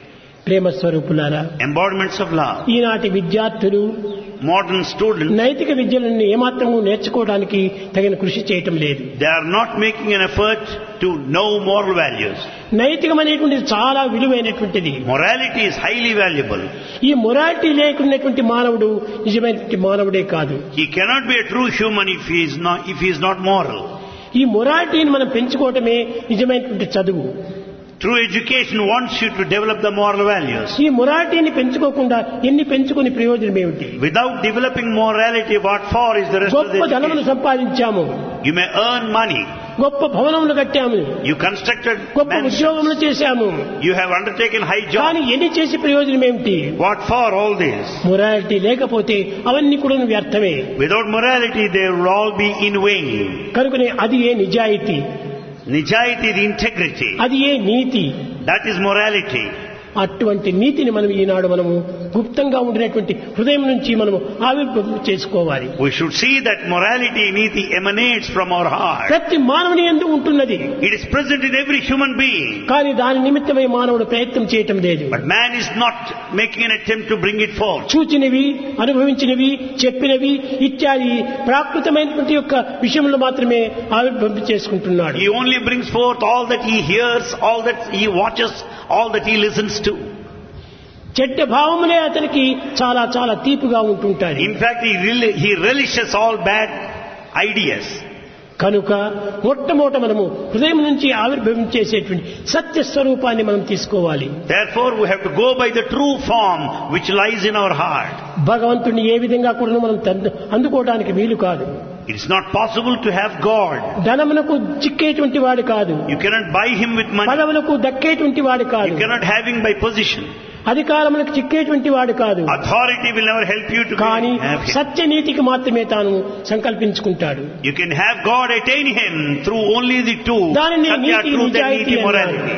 S2: ప్రేమ స్వరూపులారా,
S3: embodiments of love.
S2: ఈనాటి విద్యార్థులు
S3: Modern students,
S2: నైతిక విద్యలను ఏమాత్రము నేర్చుకోవడానికి తగిన కృషి చేయటం లేదు.
S3: they are not making an effort to know moral values.
S2: నైతికం అనేటువంటిది చాలా విలువైనటువంటిది.
S3: Morality is highly valuable.
S2: ఈ మొరాలిటీ లేకున్నటువంటి మానవుడు నిజమైనటువంటి మానవుడే కాదు.
S3: He cannot be a true human if he is not, if he is not moral.
S2: ఈ మొరాలిటీని మనం పెంచుకోవటమే నిజమైనటువంటి చదువు.
S3: True education wants you to develop the moral values.
S2: ఈ మొరాలిటీని పెంచుకోకుండా ఎన్ని పెంచుకుని ప్రయోజనం ఏమిటి?
S3: Without developing morality, what for is the rest of the
S2: గొప్ప ధనమును
S3: education?
S2: సంపాదించాము,
S3: You may earn money.
S2: గొప్ప భవనములు కట్టాము,
S3: You constructed
S2: గొప్ప
S3: mansions.
S2: ఉద్యోగములు చేశాము.
S3: You have undertaken high
S2: కానీ
S3: jobs.
S2: ఎన్ని చేసి ప్రయోజనం ఏమిటి?
S3: What for all this?
S2: Morality లేకపోతే అవన్నీ కూడా వ్యర్థమే.
S3: Without morality, they will all be in vain.
S2: కనుకనే అది ఏ నిజాయితీ,
S3: Nijayati is integrity.
S2: అది ఏ నీతి.
S3: That is morality.
S2: అటువంటి నీతిని మనం ఈనాడు మనము గుప్తంగా ఉండినటువంటి హృదయం నుంచి మనము ఆవిర్భావం చేసుకోవాలి.
S3: We should see that morality, niti, emanates from our heart.
S2: ప్రతి మానవుని యందు ఉంటున్నది,
S3: It is present in every human being.
S2: కానీ దాని నిమిత్తమై మానవుడు ప్రయత్నం చేయటం లేదు.
S3: But man is not making an attempt to bring it forth.
S2: చూచినవి, అనుభవించినవి, చెప్పినవి ఇత్యాది ప్రాకృతమైనటువంటి యొక్క విషయంలో మాత్రమే ఆవిర్భావం చేసుకుంటున్నాడు.
S3: He only brings forth all that he hears, all that he watches, all that he listens to.
S2: చెడ్డ భావములే అతనికి చాలా చాలా తీపిగా ఉంటుంటాయి.
S3: In fact, he, rel- he relishes all bad ideas.
S2: కనుక మొట్టమొదట మనము హృదయం నుంచి ఆవిర్భావం చేసేటువంటి సత్య స్వరూపాన్ని మనం తీసుకోవాలి.
S3: Therefore, we have to go by the true form which lies in our heart.
S2: భగవంతుని ఏ విధంగా కూడా మనం తంద- అందుకోవడానికి వీలు కాదు.
S3: It is not possible to have God.
S2: ధనమునకు చిక్కేటువంటి వాడు కాదు,
S3: You cannot buy him with money.
S2: పదవులకు దక్కేటువంటి వాడు కాదు,
S3: You cannot have him by position.
S2: అధికారములకు చిక్కేటువంటి వాడు కాదు.
S3: Authority will never help you to
S2: కానీ
S3: have him.
S2: సత్యనీతికి మాత్రమే తాను సంకల్పించుకుంటాడు.
S3: You can have God attain him through only the two.
S2: దానిని
S3: Satya,
S2: నీతి
S3: truth and
S2: నిజాయితీ
S3: niti,
S2: అన్నారు.
S3: morality.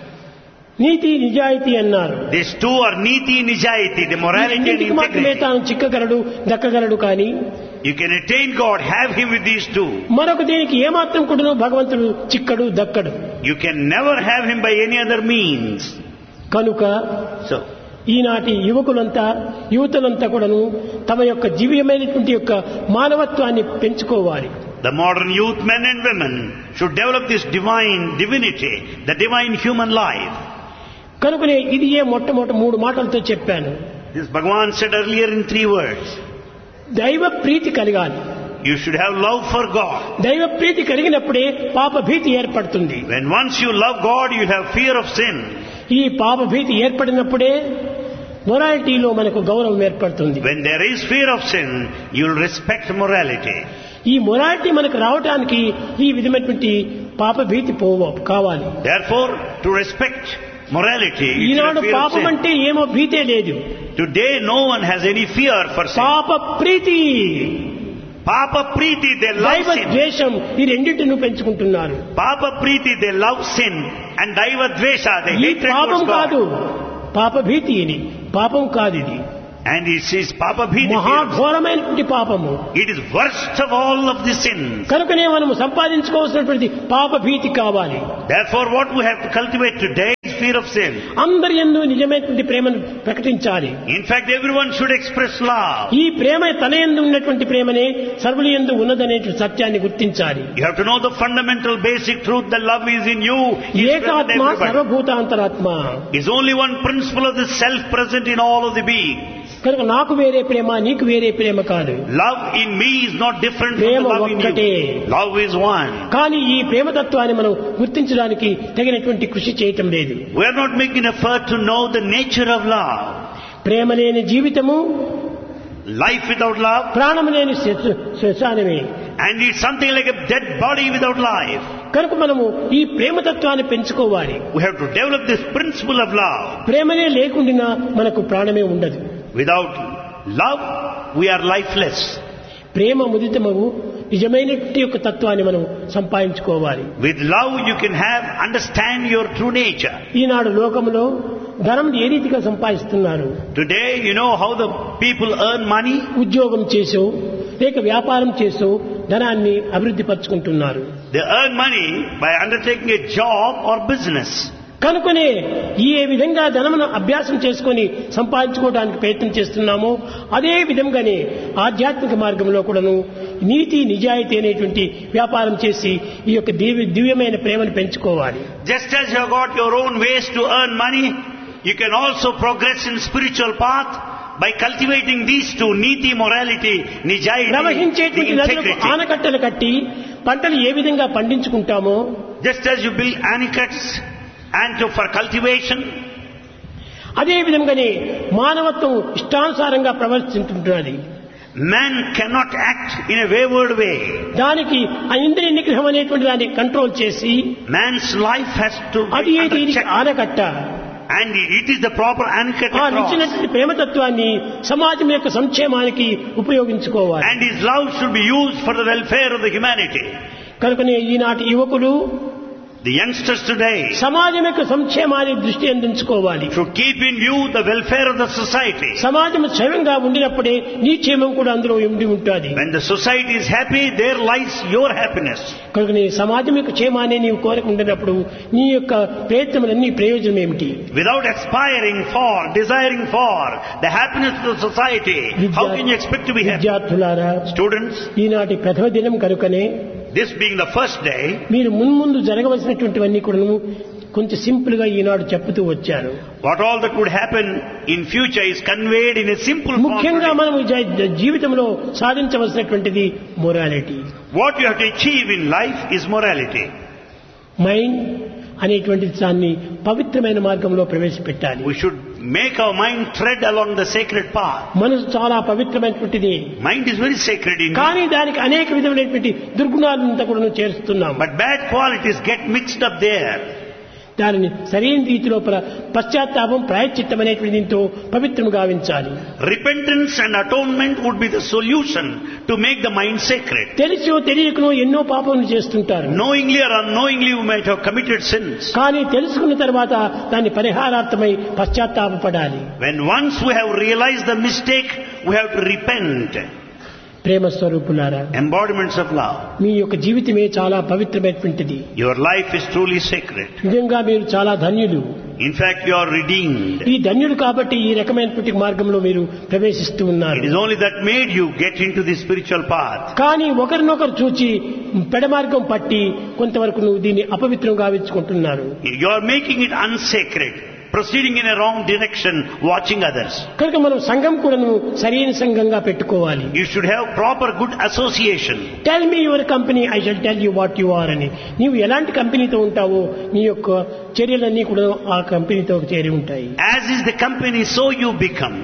S2: నీతి నిజాయితీ అన్నారు.
S3: These two are niti, nijayati, the
S2: ఈ
S3: morality and
S2: రెండింటికి మాత్రమే
S3: integrity.
S2: తాను చిక్కగలడు, దక్కగలడు. కానీ
S3: You can attain God, have him with these two.
S2: మరొక దీనికి ఏమాత్రం కూడా భగవంతుడు చిక్కడు, దక్కడు.
S3: You can never have him by any other means.
S2: కనుక
S3: So,
S2: ఈనాటి యువకులంతా యువతులంతా కూడాను తమ యొక్క జీవ్యమైనటువంటి యొక్క మానవత్వాన్ని పెంచుకోవాలి.
S3: the modern youth, men and women, should develop this divine divinity, the divine human life.
S2: కనుకనే ఇది ఏ మొట్టమొదటి మూడు మాటలతో చెప్పాను.
S3: This Bhagavan said earlier in three words.
S2: దైవ ప్రీతి కలగాలి.
S3: You should have love for God.
S2: దైవ ప్రీతి కలిగినప్పుడే పాప భీతి ఏర్పడుతుంది.
S3: When once you love God, you have fear of sin.
S2: ఈ పాప భీతి ఏర్పడినప్పుడే మొరాలిటీలో మనకు గౌరవం ఏర్పడుతుంది.
S3: When there is fear of sin, you will respect morality.
S2: ఈ మొరాలిటీ మనకు రావటానికి ఈ విధమైనటువంటి పాప భీతి పోవ కావాలి.
S3: Therefore, to respect morality, you should
S2: Eenadu
S3: have fear of
S2: పాపం
S3: sin.
S2: అంటే ఏమో భీతే లేదు.
S3: Today, no one has any fear for sin.
S2: పాప ప్రీతి,
S3: Papa Preeti, they love
S2: దైవ
S3: sin.
S2: ద్వేషం ఈ రెండింటిని పెంచుకుంటున్నారు.
S3: Papa Preeti, they love sin. And Daiva Dvesha, they
S2: ఈ
S3: hate
S2: పాపం
S3: towards
S2: కాదు,
S3: God.
S2: పాప భీతి ఇది పాపం కాదు. ఇది
S3: And it says Papa Preeti.
S2: మహాఘోరమైనటువంటి పాపము.
S3: It is worst of all of the sins.
S2: కనుకనే మనము సంపాదించుకోవాల్సినటువంటి పాప భీతి కావాలి.
S3: Therefore, what we have to cultivate today is fear of sin.
S2: అందరి యందు నిజమైనటువంటి ప్రేమను ప్రకటించాలి.
S3: In fact, everyone should express love.
S2: ఈ ప్రేమ తన యందు ఉన్నటువంటి ప్రేమనే సర్వుల యందు ఉన్నదనేటువంటి సత్యాన్ని గుర్తించాలి.
S3: You have to know the fundamental basic truth that love is in you. Is present in
S2: ఏకాత్మ
S3: everybody.
S2: సర్వభూతాంతరాత్మ.
S3: Is only one principle of the self present in all of the being.
S2: కనుక నాకు వేరే ప్రేమ, నీకు వేరే ప్రేమ కాదు.
S3: Love in me is not different from
S2: Prema
S3: the love in
S2: ఒక్కటే.
S3: you. Love is one.
S2: కానీ ఈ ప్రేమతత్వాన్ని మనం గుర్తించడానికి తగినటువంటి కృషి చేయటం లేదు.
S3: We are not making effort to know the nature of love.
S2: ప్రేమ లేని జీవితము
S3: Life without love,
S2: ప్రాణం లేని శ్మ- శ్మశానమే.
S3: and it's something like a dead body without life.
S2: కనుక మనము ఈ ప్రేమతత్వాన్ని పెంచుకోవాలి.
S3: We have to develop this principle of love.
S2: ప్రేమనే లేకుండా మనకు ప్రాణమే ఉండదు.
S3: Without love, we are lifeless.
S2: ప్రేమ ముదితమగు నిజమైనటువంటి యొక్క తత్వాన్ని మనం సంపాదించుకోవాలి.
S3: With love, you can have, understand your true nature.
S2: ఈనాడు లోకములో ధనం ఏ రీతిగా సంపాదిస్తున్నారు?
S3: Today, you know how the people earn money?
S2: ఉద్యోగం చేసో లేక వ్యాపారం చేసో ధనాన్ని అభివృద్ధి పరుచుకుంటున్నారు.
S3: They earn money by undertaking a job or business.
S2: కనుకనే ఈ విధంగా ధనమును అభ్యాసం చేసుకొని సంపాదించుకోవడానికి ప్రయత్నం చేస్తున్నామో అదే విధంగానే ఆధ్యాత్మిక మార్గంలో కూడాను నీతి నిజాయితీ అనేటువంటి వ్యాపారం చేసి ఈ యొక్క దివ్య దివ్యమైన ప్రేమను పెంచుకోవాలి.
S3: Just as you have got your own ways to earn money, you can also progress in spiritual path by cultivating these two, niti, morality, nijayati,
S2: ప్రవహించేటువంటి నదులకు
S3: integrity.
S2: ఆనకట్టలు కట్టి పంటలు ఏ విధంగా పండించుకుంటామో,
S3: Just as you build anicuts and to, for cultivation,
S2: అదే విధంగానే మానవత్వం ఇష్టానుసారంగా ప్రవర్తిస్తుంటున్నది.
S3: man cannot act in a wayward way.
S2: దానికి ఆ ఇంద్రియ నిగ్రహం అనేటువంటి దాన్ని కంట్రోల్ చేసి
S3: Man's life has to
S2: అది
S3: be under
S2: దీనికి
S3: check.
S2: ఆనకట్ట.
S3: And it is the proper anchor to
S2: ఆ
S3: cross.
S2: నిచ్చినటువంటి ప్రేమతత్వాన్ని సమాజం యొక్క సంక్షేమానికి ఉపయోగించుకోవాలి.
S3: And his love should be used for the welfare of the humanity.
S2: కనుకనే ఈనాటి యువకులు
S3: The youngsters today
S2: సమాజం యొక్క సంక్షేమాన్ని దృష్టి అందించుకోవాలి.
S3: should keep in view the welfare of the society.
S2: సమాజం క్షేమంగా ఉండినప్పుడే నీ క్షేమం కూడా అందులో ఉండి ఉంటుంది.
S3: When the society is happy, there lies your happiness.
S2: కనుకనే సమాజం యొక్క క్షేమాన్ని నీవు కోరకుండినప్పుడు నీ యొక్క ప్రయత్నములన్నీ ప్రయోజనం ఏమిటి?
S3: Without aspiring for, desiring for the happiness of the society, how can you expect to be happy?
S2: విద్యార్థులారా,
S3: Students,
S2: ఈనాటి ప్రథమ దినం కనుకనే
S3: this being the first day,
S2: మీరు మున్ముందు జరగవలసినటువంటివన్నీ కూడా కొంచెం సింపుల్ గా ఈనాడు చెప్తూ వచ్చారు.
S3: what all that would happen in future is conveyed in a simple form.
S2: ముఖ్యంగా మనం జీ- జీవితంలో సాధించవలసినటువంటిది morality.
S3: What you have to achieve in life is morality.
S2: Mind అనేటువంటి దాన్ని పవిత్రమైన మార్గంలో ప్రవేశపెట్టాలి.
S3: We should make our mind tread along the sacred path.
S2: మనసు చాలా పవిత్రమైనటువంటిది,
S3: Mind is very sacred indeed.
S2: కానీ దానికి అనేక విధమైనటువంటి దుర్గుణాలంతా కూడా చేరుస్తున్నాం.
S3: But bad qualities get mixed up there.
S2: దానిని సరైన రీతిలో ప్ర- పశ్చాత్తాపం ప్రాయశ్చిత్తం అనేటువంటి దీంతో పవిత్రం గావించాలి.
S3: Repentance and atonement would be the solution to make the mind sacred.
S2: తెలిసో తెలియకనో ఎన్నో పాపములు చేస్తుంటారు.
S3: Knowingly or unknowingly you might have committed sins.
S2: కానీ తెలుసుకున్న తర్వాత దాన్ని పరిహారార్థమై పశ్చాత్తాపపడాలి.
S3: When once we have realized the mistake, we have to repent.
S2: ప్రేమ స్వరూపులారా,
S3: Embodiments of love.
S2: మీ యొక్క జీవితమే చాలా పవిత్రమైనటువంటిది.
S3: Your life is truly sacred.
S2: నిజంగా మీరు చాలా ధన్యులు.
S3: In fact, you are redeemed.
S2: ఈ ధన్యులు కాబట్టి ఈ రకమైనటువంటి మార్గంలో మీరు ప్రవేశిస్తూ ఉన్నారు.
S3: It is only that made you get into the spiritual path.
S2: కానీ ఒకరినొకరు చూచి పెడమార్గం పట్టి కొంతవరకు నువ్వు దీన్ని అపవిత్రం గావించుకుంటున్నారు.
S3: You are making it unsacred, proceeding in a wrong direction, watching others.
S2: కనుక మనం సంఘం కూడా సరైన సంఘంగా పెట్టుకోవాలి.
S3: You should have proper good association.
S2: Tell me your company, I shall tell you what you are అని. నీవు ఎలాంటి కంపెనీతో ఉంటావో నీ యొక్క చర్యలన్నీ కూడా ఆ కంపెనీతో చేరి ఉంటాయి.
S3: As is the company, so you become.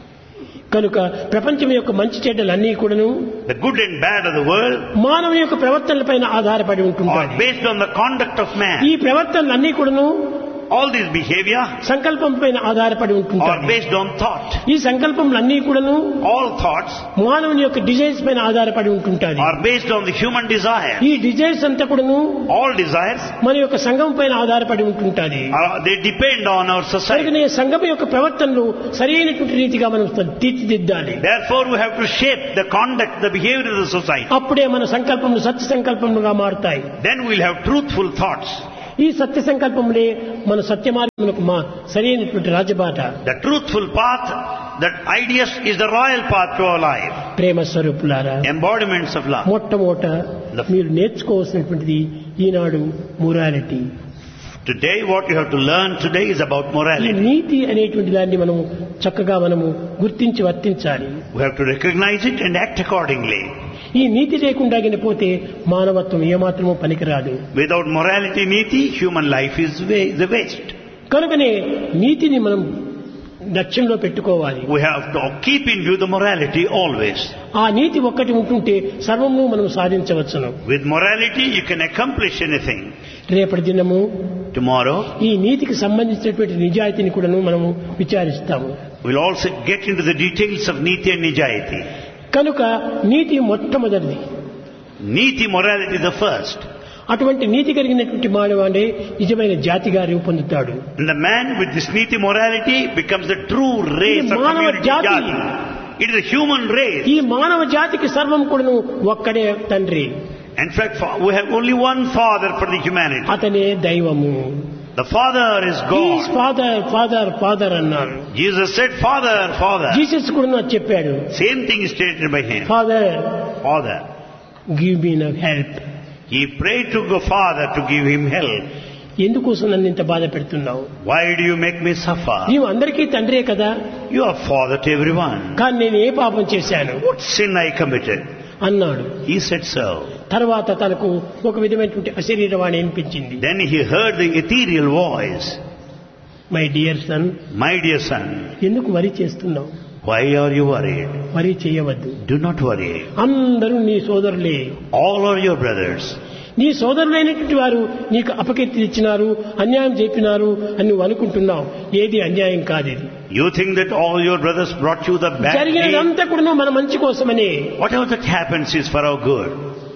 S2: కనుక ప్రపంచం యొక్క మంచి చెడ్డలన్నీ కూడాను
S3: The good and bad of the world
S2: మానవ యొక్క ప్రవర్తనలపైన ఆధారపడి
S3: are
S2: ఉంటుంటాయి.
S3: based on the conduct of man.
S2: ఈ ప్రవర్తనలన్నీ కూడాను
S3: All this behavior
S2: సంకల్పం పైన ఆధారపడి
S3: are
S2: ఉంటుంటాయి.
S3: based on thought.
S2: ఈ సంకల్పములన్నీ కూడాను
S3: All thoughts
S2: మానవుని యొక్క డిజైర్స్ పైన ఆధారపడి ఉంటుంటాయి.
S3: are based on the human desire.
S2: ఈ డిజైర్స్ అంతా కూడాను
S3: All desires
S2: మన యొక్క సంఘం పైన ఆధారపడి ఉంటుంటాయి.
S3: are, they depend on our society.
S2: కనుకనే సంఘం యొక్క ప్రవర్తనలు సరైనటువంటి రీతిగా మనం తీర్చిదిద్దాలి.
S3: Therefore, we have to shape the conduct, the behavior of the society.
S2: అప్పుడే మన సంకల్పములు సత్య సంకల్పములుగా మారుతాయి.
S3: Then we'll have truthful thoughts.
S2: ఈ సత్య సంకల్పములే మన సత్య మార్గములకు మా సరైనటువంటి రాజబాట.
S3: The truthful path, that ideas is the royal path to our life.
S2: ప్రేమ స్వరూపులారా,
S3: Embodiments of love.
S2: మొట్టమొదట మీరు నేర్చుకోవాల్సినటువంటిది ఈనాడు morality.
S3: Today, what you have to learn today is about
S2: ఈ
S3: morality.
S2: నీతి అనేటువంటి దాన్ని మనము చక్కగా మనము గుర్తించి వర్తించాలి.
S3: We have to recognize it and act accordingly.
S2: ఈ నీతి లేకుండా పోతే మానవత్వం ఏమాత్రమూ పనికిరాదు.
S3: Without morality, niti, human life is wa- the waste.
S2: కనుకనే నీతిని మనం లక్ష్యంలో పెట్టుకోవాలి.
S3: We have to keep in view the morality always.
S2: ఆ నీతి ఒక్కటి ఉంటుంటే సర్వము మనం సాధించవచ్చును.
S3: With morality, you can accomplish anything.
S2: రేపటి దినము
S3: Tomorrow,
S2: ఈ నీతికి సంబంధించినటువంటి నిజాయితీని కూడా మనము విచారిస్తాము.
S3: we'll also get into the details of niti and nijayati.
S2: కనుక నీతి మొట్టమొదటిది.
S3: Niti, morality, the first.
S2: అటువంటి నీతి కలిగినటువంటి మానవాడే నిజమైన జాతిగా రూపొందుతాడు.
S3: And the man with this niti morality becomes the true race
S2: ఇది
S3: or
S2: మానవ
S3: community
S2: జాతి.
S3: jati. It is a human race.
S2: ఈ మానవ జాతికి సర్వం కూడాను ఒక్కడే తండ్రి.
S3: In fact, fa- we have only one father for the humanity.
S2: అతనే దైవము.
S3: The Father is God.
S2: Father father father అన్నారు.
S3: Jesus said, Father, Father.
S2: Jesus కూడా చెప్పాడు,
S3: Same thing is stated by him.
S2: Father
S3: Father.
S2: Give me help.
S3: He prayed to the Father to give him help.
S2: ఎందుకోసం నన్ను ఇంత బాధ పెడుతున్నావు?
S3: Why do you make me suffer?
S2: నీవు అందరికీ తండ్రే కదా.
S3: You are Father to everyone.
S2: కానీ నేను ఏ పాపం చేశాను?
S3: What sin I committed?
S2: అన్నాడు.
S3: He said so.
S2: తర్వాత తనకు ఒక విధమైనటువంటి అశరీరవాణి వినిపించింది.
S3: Then he heard the ethereal voice.
S2: My dear son,
S3: My dear son,
S2: ఎందుకు వరి చేస్తున్నావు?
S3: why are you worried?
S2: వరి చేయవద్దు.
S3: Do not worry.
S2: అందరూ నీ సోదరులే.
S3: All are your brothers.
S2: నీ సోదరులైనటువంటి వారు నీకు అపకీర్తి ఇచ్చినారు, అన్యాయం చెప్పినారు అని నువ్వు అనుకుంటున్నావు. ఏది అన్యాయం కాదు ఇది.
S3: You think that all your brothers brought you the bad name?
S2: జరిగినదంతా కూడా మన మంచి కోసమనే.
S3: Whatever that happens is for our good.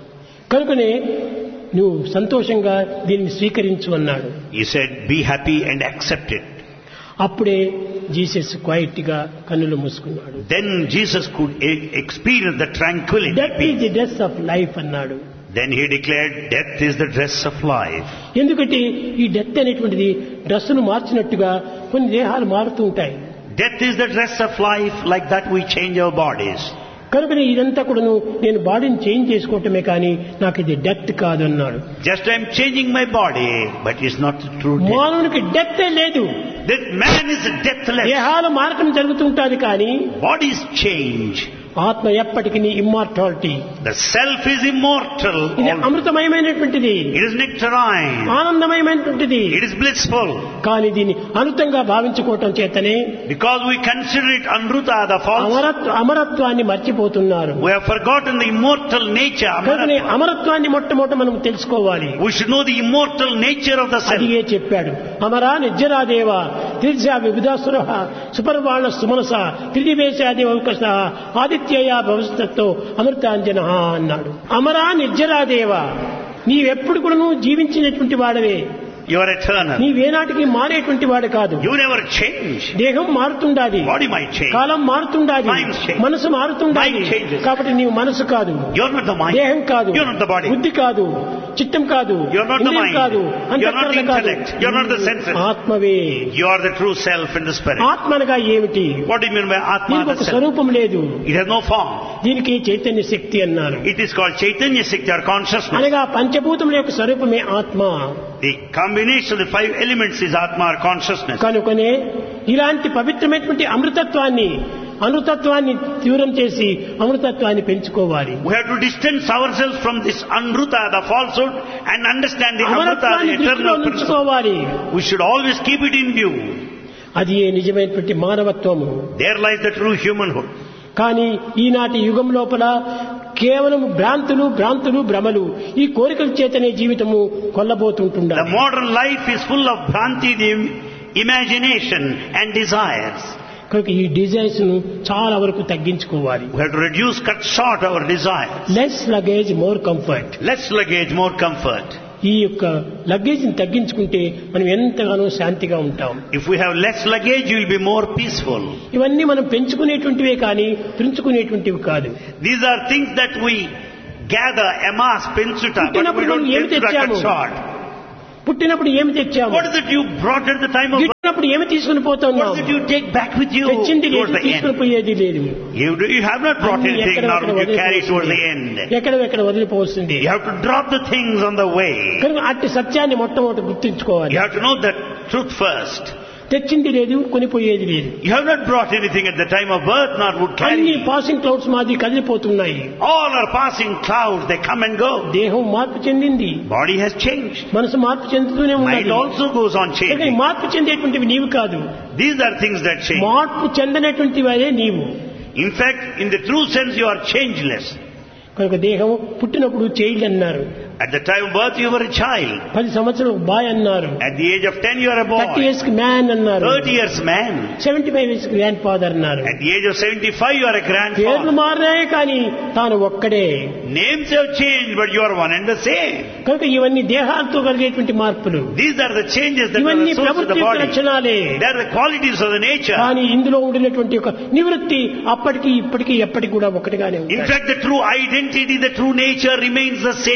S2: కనుకనే నువ్వు సంతోషంగా దీన్ని స్వీకరించు అన్నాడు.
S3: He said, be happy and accept it.
S2: అప్పుడే జీసస్ క్వైట్ గా కన్నులు మూసుకున్నాడు.
S3: Then Jesus could e- experience the tranquility.
S2: Death is the dress of life అన్నాడు.
S3: Then he declared, death is the dress of life.
S2: ఎందుకంటే ఈ death అనేటువంటిది డ్రెస్సును మార్చినట్టుగా కొన్ని దేహాలు మారుతూ ఉంటాయి.
S3: Death is the dress of life, like that we change our bodies.
S2: కనుక ఇదంతా కూడాను నేను బాడీని చేంజ్ చేసుకోవటమే కానీ నాకు ఇది డెత్ కాదు అన్నాడు.
S3: Just I'm changing my body, but it's not the true death.
S2: మానవునికి డెత్ లేదు.
S3: That man is deathless.
S2: దేహాలు మారటం జరుగుతుంటాది కానీ
S3: Bodies change.
S2: ఆత్మ ఎప్పటికీ immortality.
S3: The self is immortal.
S2: ఇది అమృతమయమైనటువంటిది,
S3: It is nectarine.
S2: ఆనందమయమైనటువంటిది.
S3: It is blissful.
S2: కానీ దీన్ని అమృతంగా భావించుకోవటం చేతనే
S3: Because we consider it Amruta, the false.
S2: అమరత్వ అమరత్వాన్ని మర్చిపోతున్నారు.
S3: We have forgotten the immortal nature.
S2: కనుకనే
S3: Amaratva.
S2: అమరత్వాన్ని మొట్టమొదట మనం తెలుసుకోవాలి.
S3: We should know the immortal nature of the self.
S2: అదిగే చెప్పాడు. అమరా నిర్జరాదేవ త్రిజా విబుధాసుర సుపర్వాణ సుమనస త్రిదివేశాది అవకాశ ఆదిత్యయ భవిష్యత్తో అమృతాంజన అన్నాడు. అమరా నిర్జరాదేవ, నీవెప్పుడు కూడా నువ్వు జీవించినటువంటి వాడవే.
S3: You are eternal.
S2: నీవేనాటికి మారేటువంటి వాడు కాదు.
S3: You never change.
S2: దేహం మారుతుండాది,
S3: Body might change.
S2: కాలం మారుతుండాది,
S3: Mind changes.
S2: మనసు మారుతుండాది.
S3: Mind changes.
S2: కాబట్టి నీవు మనసు కాదు,
S3: You are not the mind.
S2: దేహం కాదు,
S3: You are not the body.
S2: బుద్ధి కాదు, చిత్తం కాదు,
S3: You are not the
S2: ఇంద్రియం
S3: mind.
S2: కాదు,
S3: You are not the
S2: అంతఃకరణ కాదు.
S3: intellect. You are not the senses.
S2: ఆత్మవే.
S3: You are the true self in the spirit.
S2: ఆత్మనగా ఏమిటి?
S3: What do you mean by Atma,
S2: దీనికి
S3: the
S2: ఒక
S3: self?
S2: స్వరూపం లేదు.
S3: It has no form.
S2: దీనికి చైతన్య శక్తి అన్నారు.
S3: It is called Chaitanya Shakti or consciousness.
S2: అనగా పంచభూతముల యొక్క స్వరూపమే ఆత్మ.
S3: The combination of the five elements is Atma or consciousness.
S2: కనుకనే ఇలాంటి పవిత్రమైనటువంటి అమృతత్వాన్ని అమృతత్వాన్ని తీవ్రం చేసి అమృతత్వాన్ని పెంచుకోవాలి.
S3: We have to distance ourselves from this Amruta, the falsehood, and understand the Amruta, the
S2: అమృతత్వాన్ని దృష్టిలో
S3: eternal principle.
S2: ఉంచుకోవాలి.
S3: We should always keep it in view.
S2: అది ఏ నిజమైనటువంటి మానవత్వము.
S3: There lies the true humanhood.
S2: కానీ ఈనాటి యుగం లోపల కేవలం భ్రాంతులు భ్రాంతులు భ్రమలు ఈ కోరికల చేతనే జీవితము కొల్లబోతుంటుండ.
S3: The modern life is full of bhranti, the imagination and desires.
S2: కనుక ఈ డిజైర్స్ ను చాలా వరకు తగ్గించుకోవాలి.
S3: We have to reduce, cut short our desires.
S2: Less luggage more comfort.
S3: Less luggage, more comfort.
S2: ఈ యొక్క లగేజ్ ని తగ్గించుకుంటే మనం ఎంతగానో శాంతిగా ఉంటాం.
S3: If we have less luggage, you will be more peaceful.
S2: ఇవన్నీ మనం పెంచుకునేటువంటివే కానీ పెంచుకునేటువంటివి కాదు.
S3: These are things that we gather, amass, pensuta, but we don't pensuta, cut short.
S2: పుట్టినప్పుడు ఏమి తెచ్చాము?
S3: What is it you brought at the time of birth?
S2: గిట్టినప్పుడు ఏమి తీసుకుని
S3: What
S2: పోతున్నాం?
S3: is it you take back with you
S2: తెచ్చింది
S3: towards
S2: లేదు,
S3: the
S2: తీసుకుని
S3: end?
S2: పోయేది లేదు.
S3: You, do, you have not brought
S2: అన్ని
S3: anything, nor
S2: ఎక్కడెక్కడ
S3: would you carry towards the
S2: వదిలిపోతుంది.
S3: end.
S2: ఎక్కడెక్కడ వదిలిపోతుంది.
S3: You have to drop the things on the way.
S2: కనుక అట్టి సత్యాన్ని మొట్టమొదటి గుర్తించుకోవాలి.
S3: You have to know the truth first.
S2: తెచ్చింది లేదు, కొనిపోయేది లేదు.
S3: You have not brought anything at the time of birth, nor would
S2: అన్ని
S3: carry.
S2: Passing clouds మాది కదిలిపోతున్నాయి.
S3: All are passing clouds, they come and go.
S2: దేహం మార్పు చెందింది,
S3: Body has changed.
S2: మనసు మార్పు చెందుతూనే
S3: Mind
S2: ఉన్నది.
S3: also goes on
S2: కానీ
S3: changing.
S2: మార్పు చెందేటువంటివి నీవు కాదు.
S3: These are things that change.
S2: మార్పు చెందనటువంటి వారే నీవు.
S3: In fact, in the true sense, you are changeless.
S2: కనుక దేహం పుట్టినప్పుడు చైల్డ్ అన్నారు,
S3: At the time of birth, you were a child.
S2: పది సంవత్సరాలు బాయ్ అన్నారు,
S3: At the age of ten, you are a
S2: thirty
S3: boy.
S2: Years కి man అన్నారు,
S3: thirty years man.
S2: Seventy five years కి గ్రాండ్ ఫాదర్ అన్నారు.
S3: At the age of seventy-five, you are a
S2: పేర్లు
S3: grandfather.
S2: మారినాయే కానీ తాను ఒక్కడే.
S3: Names have changed, but you are one and the same.
S2: కనుక ఇవన్నీ దేహాలతో కలిగేటువంటి మార్పులు.
S3: These are the changes that are
S2: ఇవన్నీ
S3: the source of the
S2: ప్రభుత్వ
S3: body.
S2: లక్షణాలే.
S3: They are the qualities of the nature.
S2: కానీ ఇందులో ఉండినటువంటి ఒక నివృత్తి అప్పటికి ఇప్పటికి ఎప్పటికి కూడా ఒకటిగానే
S3: In
S2: ఉంటుంది.
S3: fact, the true identity, the true nature remains the same, changeless.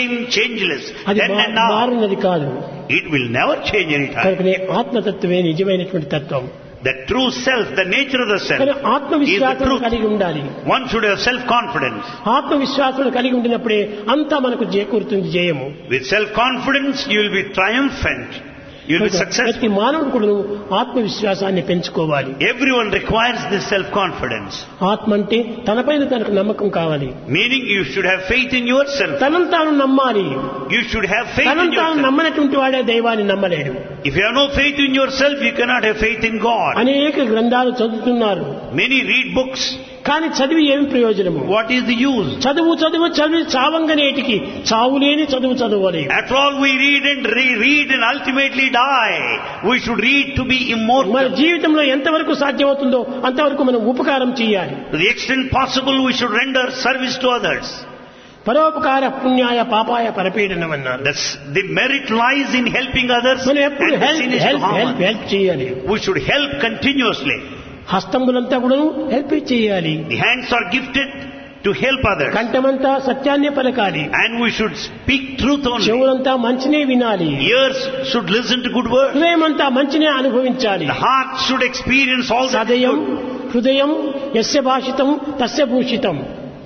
S3: changeless,
S2: అది
S3: then
S2: మా-
S3: and now.
S2: మారున్నది కాదు.
S3: It will never change any time.
S2: కనుకనే ఆత్మతత్వమే నిజమైనటువంటి తత్వం.
S3: The true self, the nature of the self,
S2: కానీ
S3: is the
S2: ఆత్మవిశ్వాసం
S3: truth.
S2: కలిగి ఉండాలి.
S3: One should have self-confidence.
S2: ఆత్మవిశ్వాసం కలిగి ఉండినప్పుడే అంతా మనకు చేకూరుతుంది జయము.
S3: With self-confidence, you will be triumphant. You will be
S2: ప్రతి
S3: successful.
S2: మానవుడు కూడా ఆత్మవిశ్వాసాన్ని పెంచుకోవాలి.
S3: Everyone requires this self-confidence.
S2: ఆత్మ అంటే తనపైన తనకు నమ్మకం కావాలి.
S3: Meaning you should have faith in yourself.
S2: తనను తాను నమ్మాలి.
S3: You should have faith in
S2: తనను తాను
S3: yourself.
S2: నమ్మనటువంటి వాడే దైవాన్ని నమ్మలేడు.
S3: If you have no faith in yourself, you cannot have faith in God.
S2: అనేక గ్రంథాలు చదువుతున్నారు.
S3: Many read books.
S2: కానీ చదివి ఏమి ప్రయోజనము?
S3: What is the use?
S2: చదువు చదువు చదివి చావంగనేటికి చావులేని చదువు చదవలేదు.
S3: After all, we read and re-read and ultimately die. We should read to be
S2: మన
S3: immortal.
S2: జీవితంలో ఎంతవరకు సాధ్యమవుతుందో అంతవరకు మనం ఉపకారం చేయాలి.
S3: To the extent possible, we should render service to others.
S2: పరోపకార పుణ్యాయ పాపాయ పరపీడనం అన్నారు.
S3: That's, the merit lies in helping others,
S2: మనం ఎప్పుడు
S3: and the
S2: help
S3: sin is to
S2: help
S3: harm
S2: help
S3: others.
S2: Help చేయాలి.
S3: We should help continuously.
S2: హస్తములంతా కూడా help చేయాలి.
S3: The hands are gifted to help others.
S2: కంఠమంతా సత్యాన్నే పలకాలి.
S3: And we should speak truth only.
S2: చెవులంతా మంచినే వినాలి.
S3: Ears should listen to good words.
S2: హృదయమంతా మంచినే అనుభవించాలి.
S3: The heart should experience all that is
S2: సదయం
S3: good.
S2: హృదయం యస్య భాషితం తస్య భూషితం.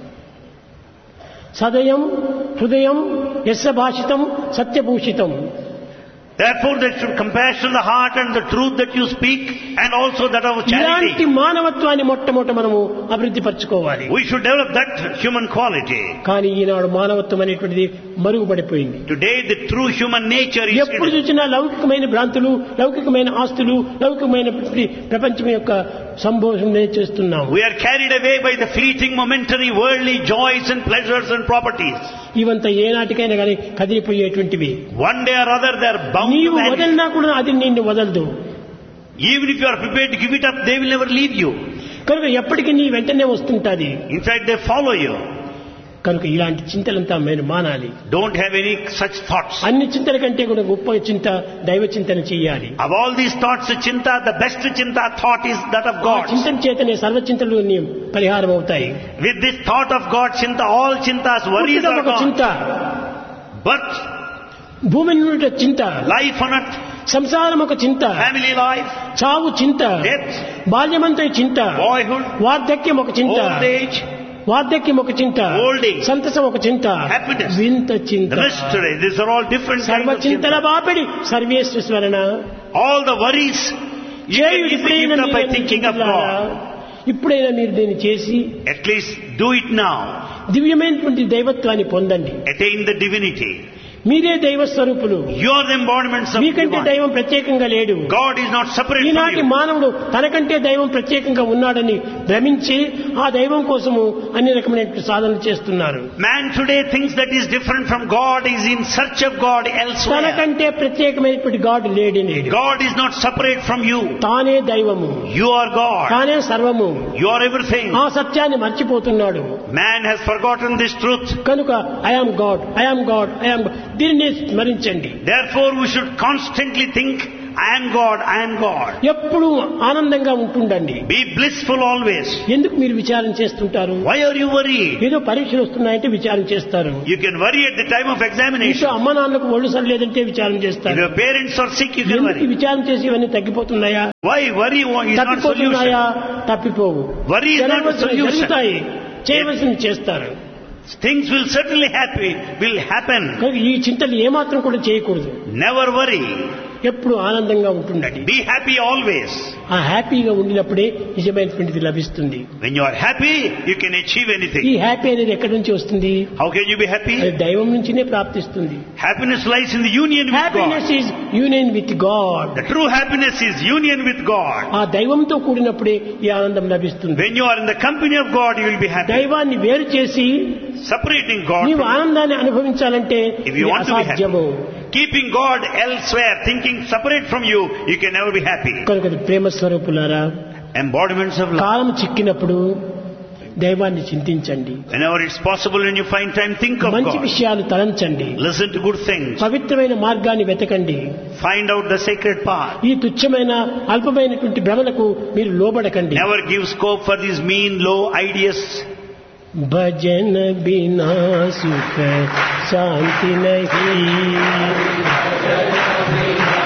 S2: సదయం హృదయం యస్య భాషితం సత్యభూషితం.
S3: Therefore, there should compassion the heart and the truth that you speak, and also that of
S2: ఇలాంటి
S3: charity.
S2: మానవత్వాన్ని మొట్టమొదట మనము అభివృద్ధి పరచుకోవాలి.
S3: We should develop that human quality.
S2: కానీ ఈనాడు మానవత్వం అనేటువంటిది మరుగుపడిపోయింది.
S3: Today, the true human nature is
S2: ఎప్పుడు
S3: hidden.
S2: చూసినా లౌకికమైన భ్రాంతులు, లౌకికమైన ఆస్తులు, లౌకికమైన ప్రపంచం యొక్క సంభోషణనే చేస్తున్నాము.
S3: We are carried away by the fleeting, momentary, worldly joys and pleasures and properties.
S2: ఇవంతా ఏనాటికైనా కానీ కదిలిపోయేటువంటివి.
S3: One day or other, they are bound to
S2: నీవు
S3: vanish.
S2: వదలినా కూడా అది నిన్ను వదలదు.
S3: Even if you are prepared to give it up, they will never leave you.
S2: కనుక ఎప్పటికీ నీ వెంటనే వస్తుంటాది.
S3: In fact, they follow you.
S2: కనుక ఇలాంటి చింతలంతా మీరు మానాలి.
S3: Don't have any such thoughts.
S2: అన్ని చింతల కంటే కూడా గొప్ప చింత దైవ చింతన చేయాలి.
S3: Of all these thoughts, chinta, the best chinta thought is that of God.
S2: చింతన చేతనే సర్వ చింతలు నీ పరిహారం అవుతాయి.
S3: With this thought of God, chinta, all chintas, worries
S2: పుట్టుట
S3: are
S2: ఒక చింత,
S3: gone. Birth,
S2: భూమి నుండి చింత,
S3: life on earth,
S2: సంసారం ఒక చింత,
S3: family life,
S2: చావు చింత,
S3: death,
S2: బాల్యమంతా చింత,
S3: boyhood,
S2: వార్ధక్యం ఒక చింత,
S3: old age,
S2: వార్ధక్యం ఒక చింత,
S3: old age,
S2: సంతసం ఒక చింత,
S3: happiness,
S2: వింత చింత.
S3: the mystery. These are all different
S2: సర్వ
S3: kinds of
S2: Chintala
S3: chinta.
S2: బాపిడి సర్వేశ్వరణ.
S3: All the worries, you can easily give it up by thinking of God.
S2: ఇప్పుడైనా మీరు దీన్ని చేసి
S3: At least do it now.
S2: దివ్యమైనటువంటి దైవత్వాన్ని పొందండి.
S3: Attain the divinity.
S2: మీరే దైవ స్వరూపులు.
S3: You are the embodiments of
S2: మీకంటే
S3: divine.
S2: దైవం ప్రత్యేకంగా లేడు.
S3: God is not separate from
S2: ఈనాటి
S3: you.
S2: మానవుడు తనకంటే దైవం ప్రత్యేకంగా ఉన్నాడని భ్రమించి ఆ దైవం కోసము అన్ని రకమైన సాధనలు చేస్తున్నారు.
S3: Man today thinks that he is different from God, is in search of God elsewhere.
S2: తనకంటే ప్రత్యేకమైనటువంటి గాడ్ లేడే లేడు.
S3: God is not separate from you.
S2: తానే దైవము,
S3: You are God.
S2: తానే సర్వము.
S3: You are everything.
S2: ఆ సత్యాన్ని మర్చిపోతున్నాడు.
S3: Man has forgotten this truth.
S2: కనుక I am God, I am God, I am దీన్ని స్మరించండి.
S3: Therefore we should constantly think, I am God, I am God.
S2: ఎప్పుడు ఆనందంగా ఉంటుండండి.
S3: Be blissful always.
S2: ఎందుకు మీరు విచారం చేస్తుంటారు?
S3: Why are you worried?
S2: ఏదో పరీక్షలు వస్తున్నాయంటే విచారం చేస్తారు.
S3: You can worry at the time of
S2: ఇంట్లో
S3: examination.
S2: అమ్మ నాన్నకు ఒళ్ళు సరిలేదంటే విచారం
S3: If
S2: చేస్తారు.
S3: your parents are sick, you can
S2: ఎందుకు
S3: worry.
S2: విచారం చేసి ఇవన్నీ తగ్గిపోతున్నాయా?
S3: Why worry is not
S2: తప్పిపోతున్నాయా?
S3: solution.
S2: తప్పిపోవు.
S3: Worry is not a
S2: జరగవలసినవి
S3: solution.
S2: జరుగుతాయి, చేయవలసింది చేస్తారు.
S3: Things will certainly happy, will happen.
S2: కనుక ఈ చింతలు ఏమాత్రం కూడా చేయకూడదు.
S3: Never worry.
S2: ఎప్పుడు ఆనందంగా ఉంటుండండి.
S3: Be happy always.
S2: ఆ హ్యాపీగా ఉండినప్పుడే నిజమైనటువంటిది లభిస్తుంది.
S3: When you are happy, you can achieve
S2: ఈ
S3: anything.
S2: హ్యాపీ అనేది ఎక్కడి నుంచి వస్తుంది?
S3: How can you be happy?
S2: అది దైవం నుంచినే ప్రాప్తిస్తుంది.
S3: Happiness lies in the union with
S2: happiness
S3: God.
S2: Is union with God.
S3: The true happiness is union with God.
S2: ఆ దైవంతో కూడినప్పుడే ఈ ఆనందం లభిస్తుంది.
S3: When you are in the company of God, you will be happy.
S2: దైవాన్ని వేరు చేసి
S3: Separating God,
S2: నీవు ఆనందాన్ని అనుభవించాలంటే
S3: if you
S2: ఇది
S3: want to be happy,
S2: అసాధ్యము.
S3: keeping God elsewhere, thinking separate from you, you can never be happy.
S2: కనుక ప్రేమ స్వరూపులారా,
S3: Embodiments of love.
S2: కాలం చిక్కినప్పుడు దైవాన్ని చింతించండి.
S3: Whenever it's possible, when you find time, think of
S2: మంచి
S3: God.
S2: విషయాలు తలంచండి.
S3: Listen to good things.
S2: పవిత్రమైన మార్గాన్ని వెతకండి.
S3: Find out the sacred path.
S2: ఈ తుచ్చమైన అల్పమైనటువంటి భ్రమలకు మీరు లోబడకండి.
S3: Never give scope for these mean, low ideas.
S2: भजन बिना सुख शांति नहीं।